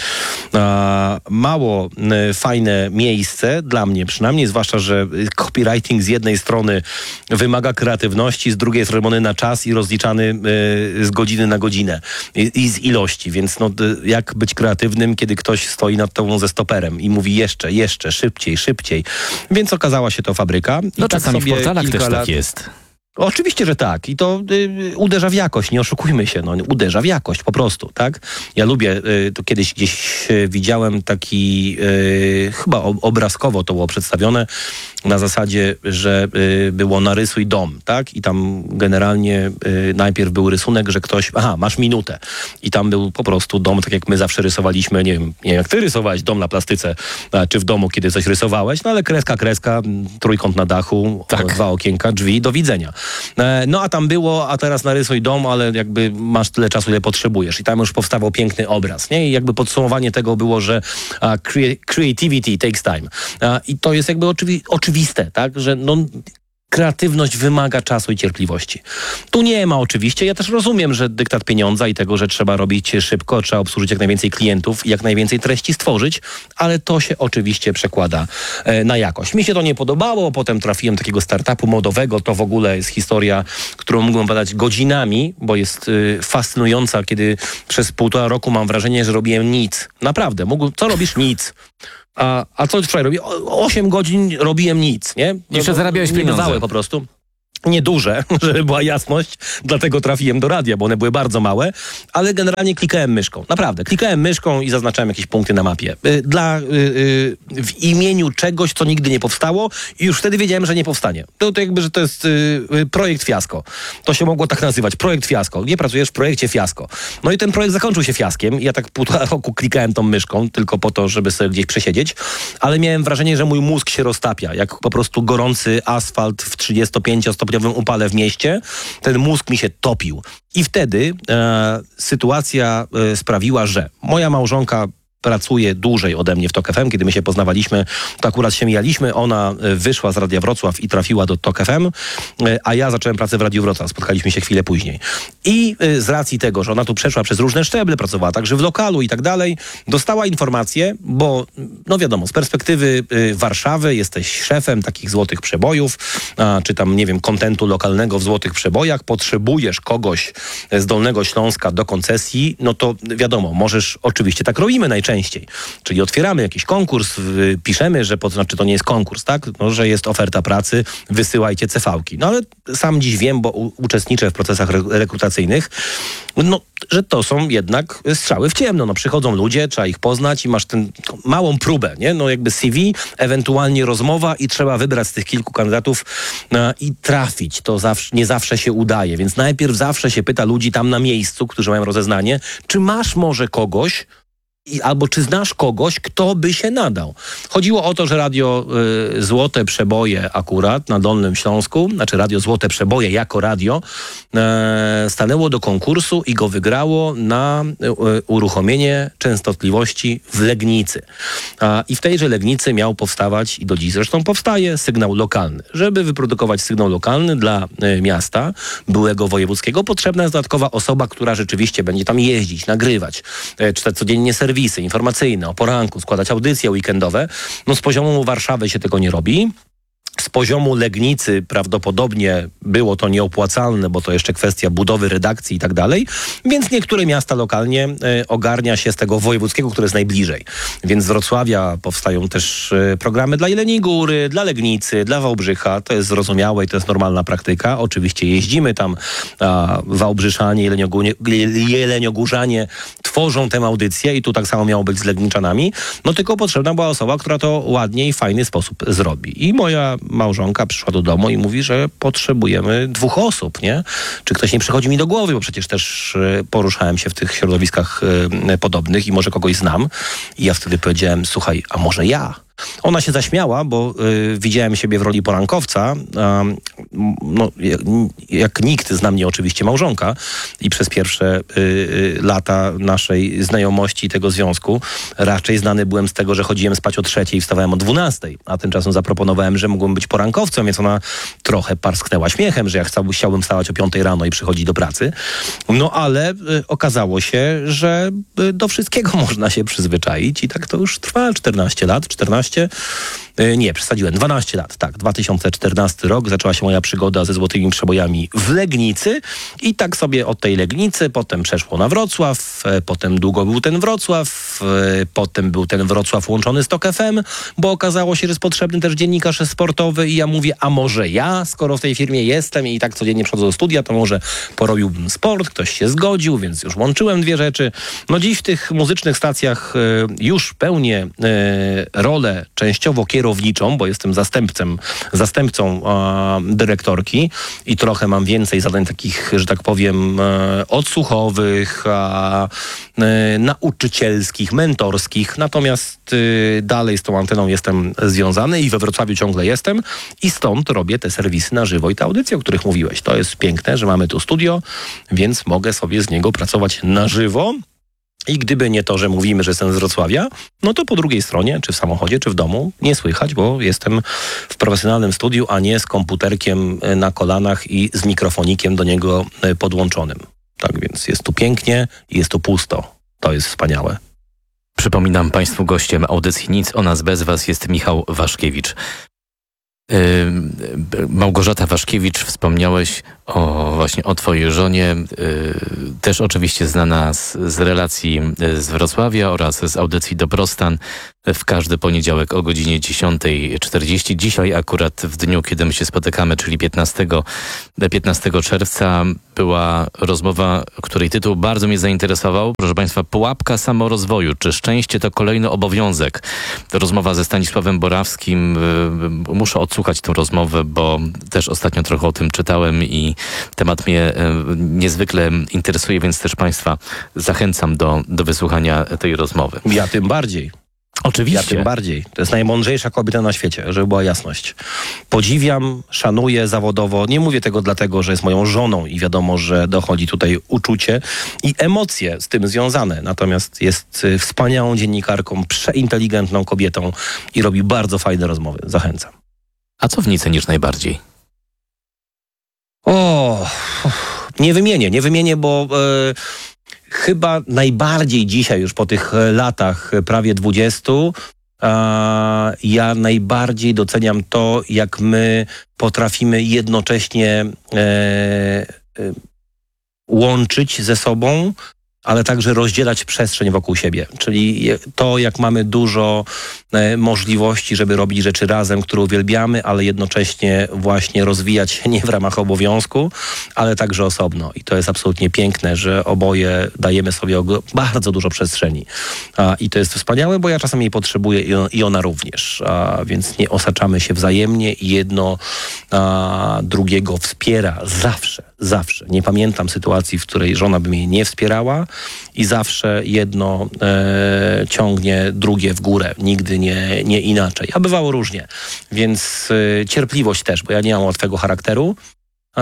e, mało e, fajne miejsce dla mnie przynajmniej, zwłaszcza, że copywriting z jednej strony wymaga kreatywności, z drugiej strony na czas i rozliczany e, z godziny na godzinę i, i z ilości, więc no, jak być kreatywnym, kiedy ktoś stoi nad tobą ze stoperem i mówi jeszcze, jeszcze, szybciej, szybciej. Więc okazała się to fabryka.
No
i tak
czasami
sobie
w portalach
kilka
też
lat...
tak jest.
Oczywiście, że tak. I to y, uderza w jakość, nie oszukujmy się, no, uderza w jakość po prostu, tak? Ja lubię, y, to kiedyś gdzieś y, widziałem taki, y, chyba obrazkowo to było przedstawione, na zasadzie, że y, było narysuj dom, tak? I tam generalnie y, najpierw był rysunek, że ktoś, aha, masz minutę. I tam był po prostu dom, tak jak my zawsze rysowaliśmy, nie wiem, nie wiem jak ty rysowałeś dom na plastyce, a, czy w domu, kiedy coś rysowałeś, no ale kreska, kreska, trójkąt na dachu, tak. Dwa okienka, drzwi, do widzenia. No a tam było, a teraz narysuj dom, ale jakby masz tyle czasu, ile potrzebujesz. I tam już powstawał piękny obraz, nie? I jakby podsumowanie tego było, że uh, creativity takes time. Uh, I to jest jakby oczywi- oczywiste, tak? Że no... kreatywność wymaga czasu i cierpliwości. Tu nie ma oczywiście. Ja też rozumiem, że dyktat pieniądza i tego, że trzeba robić szybko, trzeba obsłużyć jak najwięcej klientów i jak najwięcej treści stworzyć, ale to się oczywiście przekłada e, na jakość. Mi się to nie podobało, potem trafiłem do takiego startupu modowego. To w ogóle jest historia, którą mógłbym badać godzinami, bo jest y, fascynująca, kiedy przez półtora roku mam wrażenie, że robiłem nic. Naprawdę. Mógł, co robisz? Nic. A, a co wczoraj robię? osiem godzin robiłem nic, nie?
Jeszcze
no,
zarabiałeś pieniądze.
Niebywałe po prostu. Nieduże, żeby była jasność, dlatego trafiłem do radia, bo one były bardzo małe, ale generalnie klikałem myszką. Naprawdę, klikałem myszką i zaznaczałem jakieś punkty na mapie. Dla, yy, w imieniu czegoś, co nigdy nie powstało i już wtedy wiedziałem, że nie powstanie. To, to jakby, że to jest yy, projekt fiasko. To się mogło tak nazywać, projekt fiasko. Nie pracujesz w projekcie fiasko. No i ten projekt zakończył się fiaskiem. Ja tak półtora roku klikałem tą myszką, tylko po to, żeby sobie gdzieś przesiedzieć, ale miałem wrażenie, że mój mózg się roztapia, jak po prostu gorący asfalt w trzydziestopięciostopniowym upale w mieście, ten mózg mi się topił. I wtedy e, sytuacja e, sprawiła, że moja małżonka pracuje dłużej ode mnie w Tok F M. Kiedy my się poznawaliśmy, to akurat się mijaliśmy. Ona wyszła z Radia Wrocław i trafiła do Tok F M, a ja zacząłem pracę w Radiu Wrocław. Spotkaliśmy się chwilę później. I z racji tego, że ona tu przeszła przez różne szczeble, pracowała także w lokalu i tak dalej, dostała informację, bo no wiadomo, z perspektywy Warszawy jesteś szefem takich złotych przebojów, a, czy tam, nie wiem, kontentu lokalnego w złotych przebojach, potrzebujesz kogoś z Dolnego Śląska do koncesji, no to wiadomo, możesz, oczywiście tak robimy najczęściej, czyli otwieramy jakiś konkurs, piszemy, że to znaczy to nie jest konkurs, tak? No, że jest oferta pracy, wysyłajcie ce vałki. No ale sam dziś wiem, bo u, uczestniczę w procesach re- rekrutacyjnych, no, że to są jednak strzały w ciemno. No, przychodzą ludzie, trzeba ich poznać i masz tę małą próbę, nie? No jakby C V, ewentualnie rozmowa i trzeba wybrać z tych kilku kandydatów no, i trafić. To zawsze, nie zawsze się udaje, więc najpierw zawsze się pyta ludzi tam na miejscu, którzy mają rozeznanie, czy masz może kogoś, I, albo czy znasz kogoś, kto by się nadał. Chodziło o to, że radio y, Złote Przeboje akurat na Dolnym Śląsku, znaczy radio Złote Przeboje jako radio, y, stanęło do konkursu i go wygrało na y, uruchomienie częstotliwości w Legnicy. A, I w tejże Legnicy miał powstawać, i do dziś zresztą powstaje, sygnał lokalny. Żeby wyprodukować sygnał lokalny dla y, miasta byłego wojewódzkiego, potrzebna jest dodatkowa osoba, która rzeczywiście będzie tam jeździć, nagrywać, y, czytać codziennie serwisy serwisy informacyjne, o poranku, składać audycje weekendowe. No z poziomu Warszawy się tego nie robi. Z poziomu Legnicy prawdopodobnie było to nieopłacalne, bo to jeszcze kwestia budowy redakcji i tak dalej, więc niektóre miasta lokalnie y, ogarnia się z tego wojewódzkiego, które jest najbliżej. Więc z Wrocławia powstają też y, programy dla Jeleniej Góry, dla Legnicy, dla Wałbrzycha. To jest zrozumiałe i to jest normalna praktyka. Oczywiście jeździmy tam, a Wałbrzyszanie, Jeleniogórzanie tworzą tę audycję i tu tak samo miało być z Legniczanami. No tylko potrzebna była osoba, która to ładnie i w fajny sposób zrobi. I moja małżonka przyszła do domu i mówi, że potrzebujemy dwóch osób, nie? Czy ktoś nie przychodzi mi do głowy, bo przecież też poruszałem się w tych środowiskach podobnych i może kogoś znam. I ja wtedy powiedziałem, słuchaj, a może ja? Ona się zaśmiała, bo y, widziałem siebie w roli porankowca. Y, no, jak, jak nikt zna mnie oczywiście małżonka i przez pierwsze y, y, lata naszej znajomości tego związku raczej znany byłem z tego, że chodziłem spać o trzeciej i wstawałem o dwunastej, a tymczasem zaproponowałem, że mógłbym być porankowcem, więc ona trochę parsknęła śmiechem, że ja chciałbym, chciałbym wstawać o piątej rano i przychodzić do pracy. No ale y, okazało się, że y, do wszystkiego można się przyzwyczaić i tak to już trwa czternaście lat, czternaście Nie, przesadziłem. dwanaście lat, tak. dwa tysiące czternasty rok. Zaczęła się moja przygoda ze Złotymi Przebojami w Legnicy i tak sobie od tej Legnicy potem przeszło na Wrocław, potem długo był ten Wrocław, potem był ten Wrocław łączony z Tok F M, bo okazało się, że jest potrzebny też dziennikarz sportowy i ja mówię, a może ja, skoro w tej firmie jestem i tak codziennie przychodzę do studia, to może porobiłbym sport, ktoś się zgodził, więc już łączyłem dwie rzeczy. No dziś w tych muzycznych stacjach już pełnię rolę częściowo kierowniczą, bo jestem zastępcą, zastępcą e, dyrektorki i trochę mam więcej zadań takich, że tak powiem, e, odsłuchowych, a, e, nauczycielskich, mentorskich. Natomiast e, dalej z tą anteną jestem związany i we Wrocławiu ciągle jestem i stąd robię te serwisy na żywo i te audycje, o których mówiłeś. To jest piękne, że mamy tu studio, więc mogę sobie z niego pracować na żywo. I gdyby nie to, że mówimy, że jestem z Wrocławia, no to po drugiej stronie, czy w samochodzie, czy w domu, nie słychać, bo jestem w profesjonalnym studiu, a nie z komputerkiem na kolanach i z mikrofonikiem do niego podłączonym. Tak więc jest tu pięknie i jest tu pusto. To jest wspaniałe.
Przypominam Państwu, gościem audycji Nic o nas bez was jest Michał Waszkiewicz. Yy, Małgorzata Waszkiewicz, wspomniałeś o właśnie o twojej żonie, yy, też oczywiście znana z, z relacji z Wrocławia oraz z audycji Dobrostan w każdy poniedziałek o godzinie dziesiąta czterdzieści. Dzisiaj akurat w dniu, kiedy my się spotykamy, czyli piętnastego czerwca, była rozmowa, której tytuł bardzo mnie zainteresował. Proszę Państwa, pułapka samorozwoju. Czy szczęście to kolejny obowiązek? Rozmowa ze Stanisławem Borawskim. Muszę odsłuchać tę rozmowę, bo też ostatnio trochę o tym czytałem i temat mnie niezwykle interesuje, więc też Państwa zachęcam do, do wysłuchania tej rozmowy.
Ja tym bardziej.
Oczywiście.
Ja tym bardziej. To jest najmądrzejsza kobieta na świecie, żeby była jasność. Podziwiam, szanuję zawodowo. Nie mówię tego dlatego, że jest moją żoną i wiadomo, że dochodzi tutaj uczucie i emocje z tym związane. Natomiast jest wspaniałą dziennikarką, przeinteligentną kobietą i robi bardzo fajne rozmowy. Zachęcam.
A co w niej cenisz najbardziej?
O, nie wymienię, nie wymienię, bo... Yy, Chyba najbardziej dzisiaj, już po tych latach prawie dwudziestu, ja najbardziej doceniam to, jak my potrafimy jednocześnie e, e, łączyć ze sobą, ale także rozdzielać przestrzeń wokół siebie. Czyli to, jak mamy dużo e, możliwości, żeby robić rzeczy razem, które uwielbiamy, ale jednocześnie właśnie rozwijać się nie w ramach obowiązku, ale także osobno. I to jest absolutnie piękne, że oboje dajemy sobie og- bardzo dużo przestrzeni. A, I to jest wspaniałe, bo ja czasem jej potrzebuję i, on, i ona również. A, więc nie osaczamy się wzajemnie i jedno a, drugiego wspiera zawsze. Zawsze. Nie pamiętam sytuacji, w której żona by mnie nie wspierała i zawsze jedno e, ciągnie drugie w górę. Nigdy nie, nie inaczej. A bywało różnie. Więc e, cierpliwość też, bo ja nie mam łatwego charakteru. E,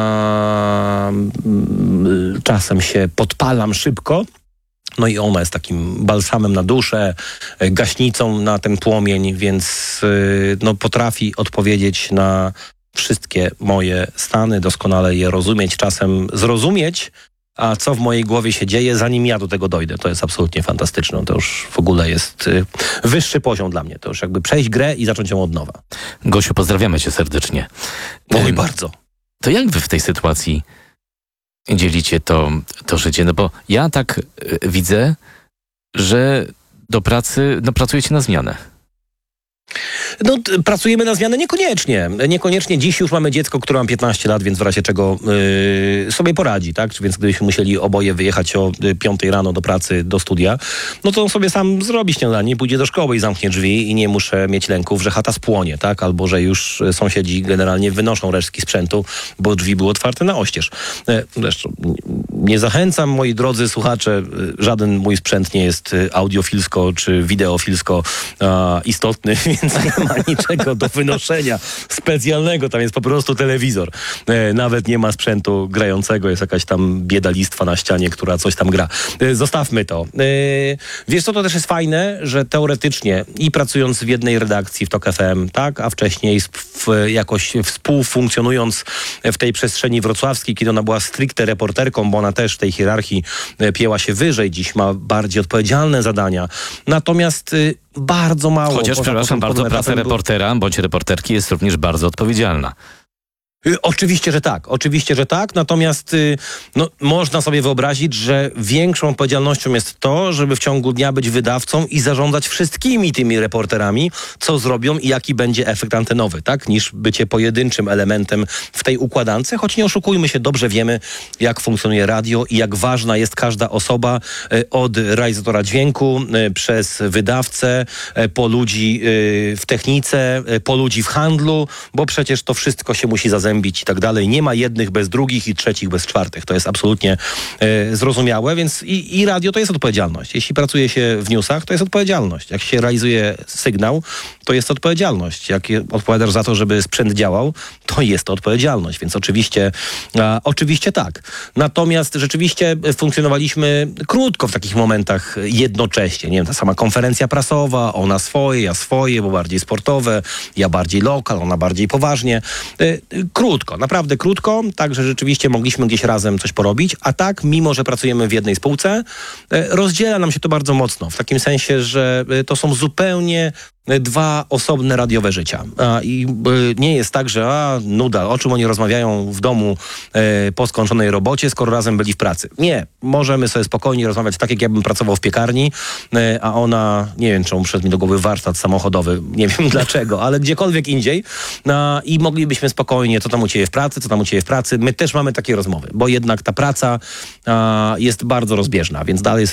czasem się podpalam szybko. No i ona jest takim balsamem na duszę, gaśnicą na ten płomień, więc e, no, potrafi odpowiedzieć na wszystkie moje stany, doskonale je rozumieć, czasem zrozumieć, a co w mojej głowie się dzieje, zanim ja do tego dojdę. To jest absolutnie fantastyczne. To już w ogóle jest y, wyższy poziom dla mnie. To już jakby przejść grę i zacząć ją od nowa.
Gosiu, pozdrawiamy cię serdecznie.
Oj,
Ym,
bardzo.
To jak wy w tej sytuacji dzielicie to, to życie? No bo ja tak y, widzę, że do pracy, no pracujecie na zmianę.
No, t- pracujemy na zmianę niekoniecznie. Niekoniecznie dziś już mamy dziecko, które ma piętnaście lat, więc w razie czego yy, sobie poradzi, tak? Więc gdybyśmy musieli oboje wyjechać o piątej rano do pracy, do studia, no to on sobie sam zrobi śniadanie, pójdzie do szkoły i zamknie drzwi i nie muszę mieć lęków, że chata spłonie, tak? Albo że już sąsiedzi generalnie wynoszą resztki sprzętu, bo drzwi były otwarte na oścież. E, Zresztą nie zachęcam, moi drodzy słuchacze, żaden mój sprzęt nie jest audiofilsko czy wideofilsko a, istotny, więc nie ma niczego do wynoszenia specjalnego. Tam jest po prostu telewizor. E, nawet nie ma sprzętu grającego. Jest jakaś tam biedalistwa na ścianie, która coś tam gra. E, zostawmy to. E, wiesz co, to też jest fajne, że teoretycznie i pracując w jednej redakcji w Tok F M, tak, a wcześniej w, jakoś współfunkcjonując w tej przestrzeni wrocławskiej, kiedy ona była stricte reporterką, bo ona też w tej hierarchii pięła się wyżej, dziś ma bardziej odpowiedzialne zadania. Natomiast y, bardzo mało...
Chociaż, przepraszam bardzo, praca reportera bądź reporterki jest również bardzo odpowiedzialna.
Y, Oczywiście, że tak. Oczywiście, że tak. Natomiast y, no, można sobie wyobrazić, że większą odpowiedzialnością jest to, żeby w ciągu dnia być wydawcą i zarządzać wszystkimi tymi reporterami, co zrobią i jaki będzie efekt antenowy, tak? Niż bycie pojedynczym elementem w tej układance. Choć nie oszukujmy się, dobrze wiemy, jak funkcjonuje radio i jak ważna jest każda osoba y, od realizatora dźwięku, y, przez wydawcę, y, po ludzi y, w technice, y, po ludzi w handlu, bo przecież to wszystko się musi zazębić i tak dalej. Nie ma jednych bez drugich i trzecich bez czwartych. To jest absolutnie e, zrozumiałe, więc i, i radio to jest odpowiedzialność. Jeśli pracuje się w newsach, to jest odpowiedzialność. Jak się realizuje sygnał, to jest odpowiedzialność. Jak odpowiadasz za to, żeby sprzęt działał, to jest to odpowiedzialność. Więc oczywiście, a, oczywiście tak. Natomiast rzeczywiście funkcjonowaliśmy krótko w takich momentach jednocześnie. Nie wiem, ta sama konferencja prasowa, ona swoje, ja swoje, bo bardziej sportowe, ja bardziej lokal, ona bardziej poważnie. E, Krótko, naprawdę krótko, tak, że rzeczywiście mogliśmy gdzieś razem coś porobić, a tak, mimo że pracujemy w jednej spółce, rozdziela nam się to bardzo mocno, w takim sensie, że to są zupełnie dwa osobne radiowe życia. A, I y, nie jest tak, że a, nuda, o czym oni rozmawiają w domu y, po skończonej robocie, skoro razem byli w pracy. Nie. Możemy sobie spokojnie rozmawiać tak, jak ja bym pracował w piekarni, y, a ona, nie wiem, czemu przyszedł mi do głowy warsztat samochodowy, nie wiem dlaczego, ale gdziekolwiek indziej. A, I moglibyśmy spokojnie, co tam u ciebie w pracy, co tam u ciebie w pracy. My też mamy takie rozmowy, bo jednak ta praca a, jest bardzo rozbieżna, więc dalej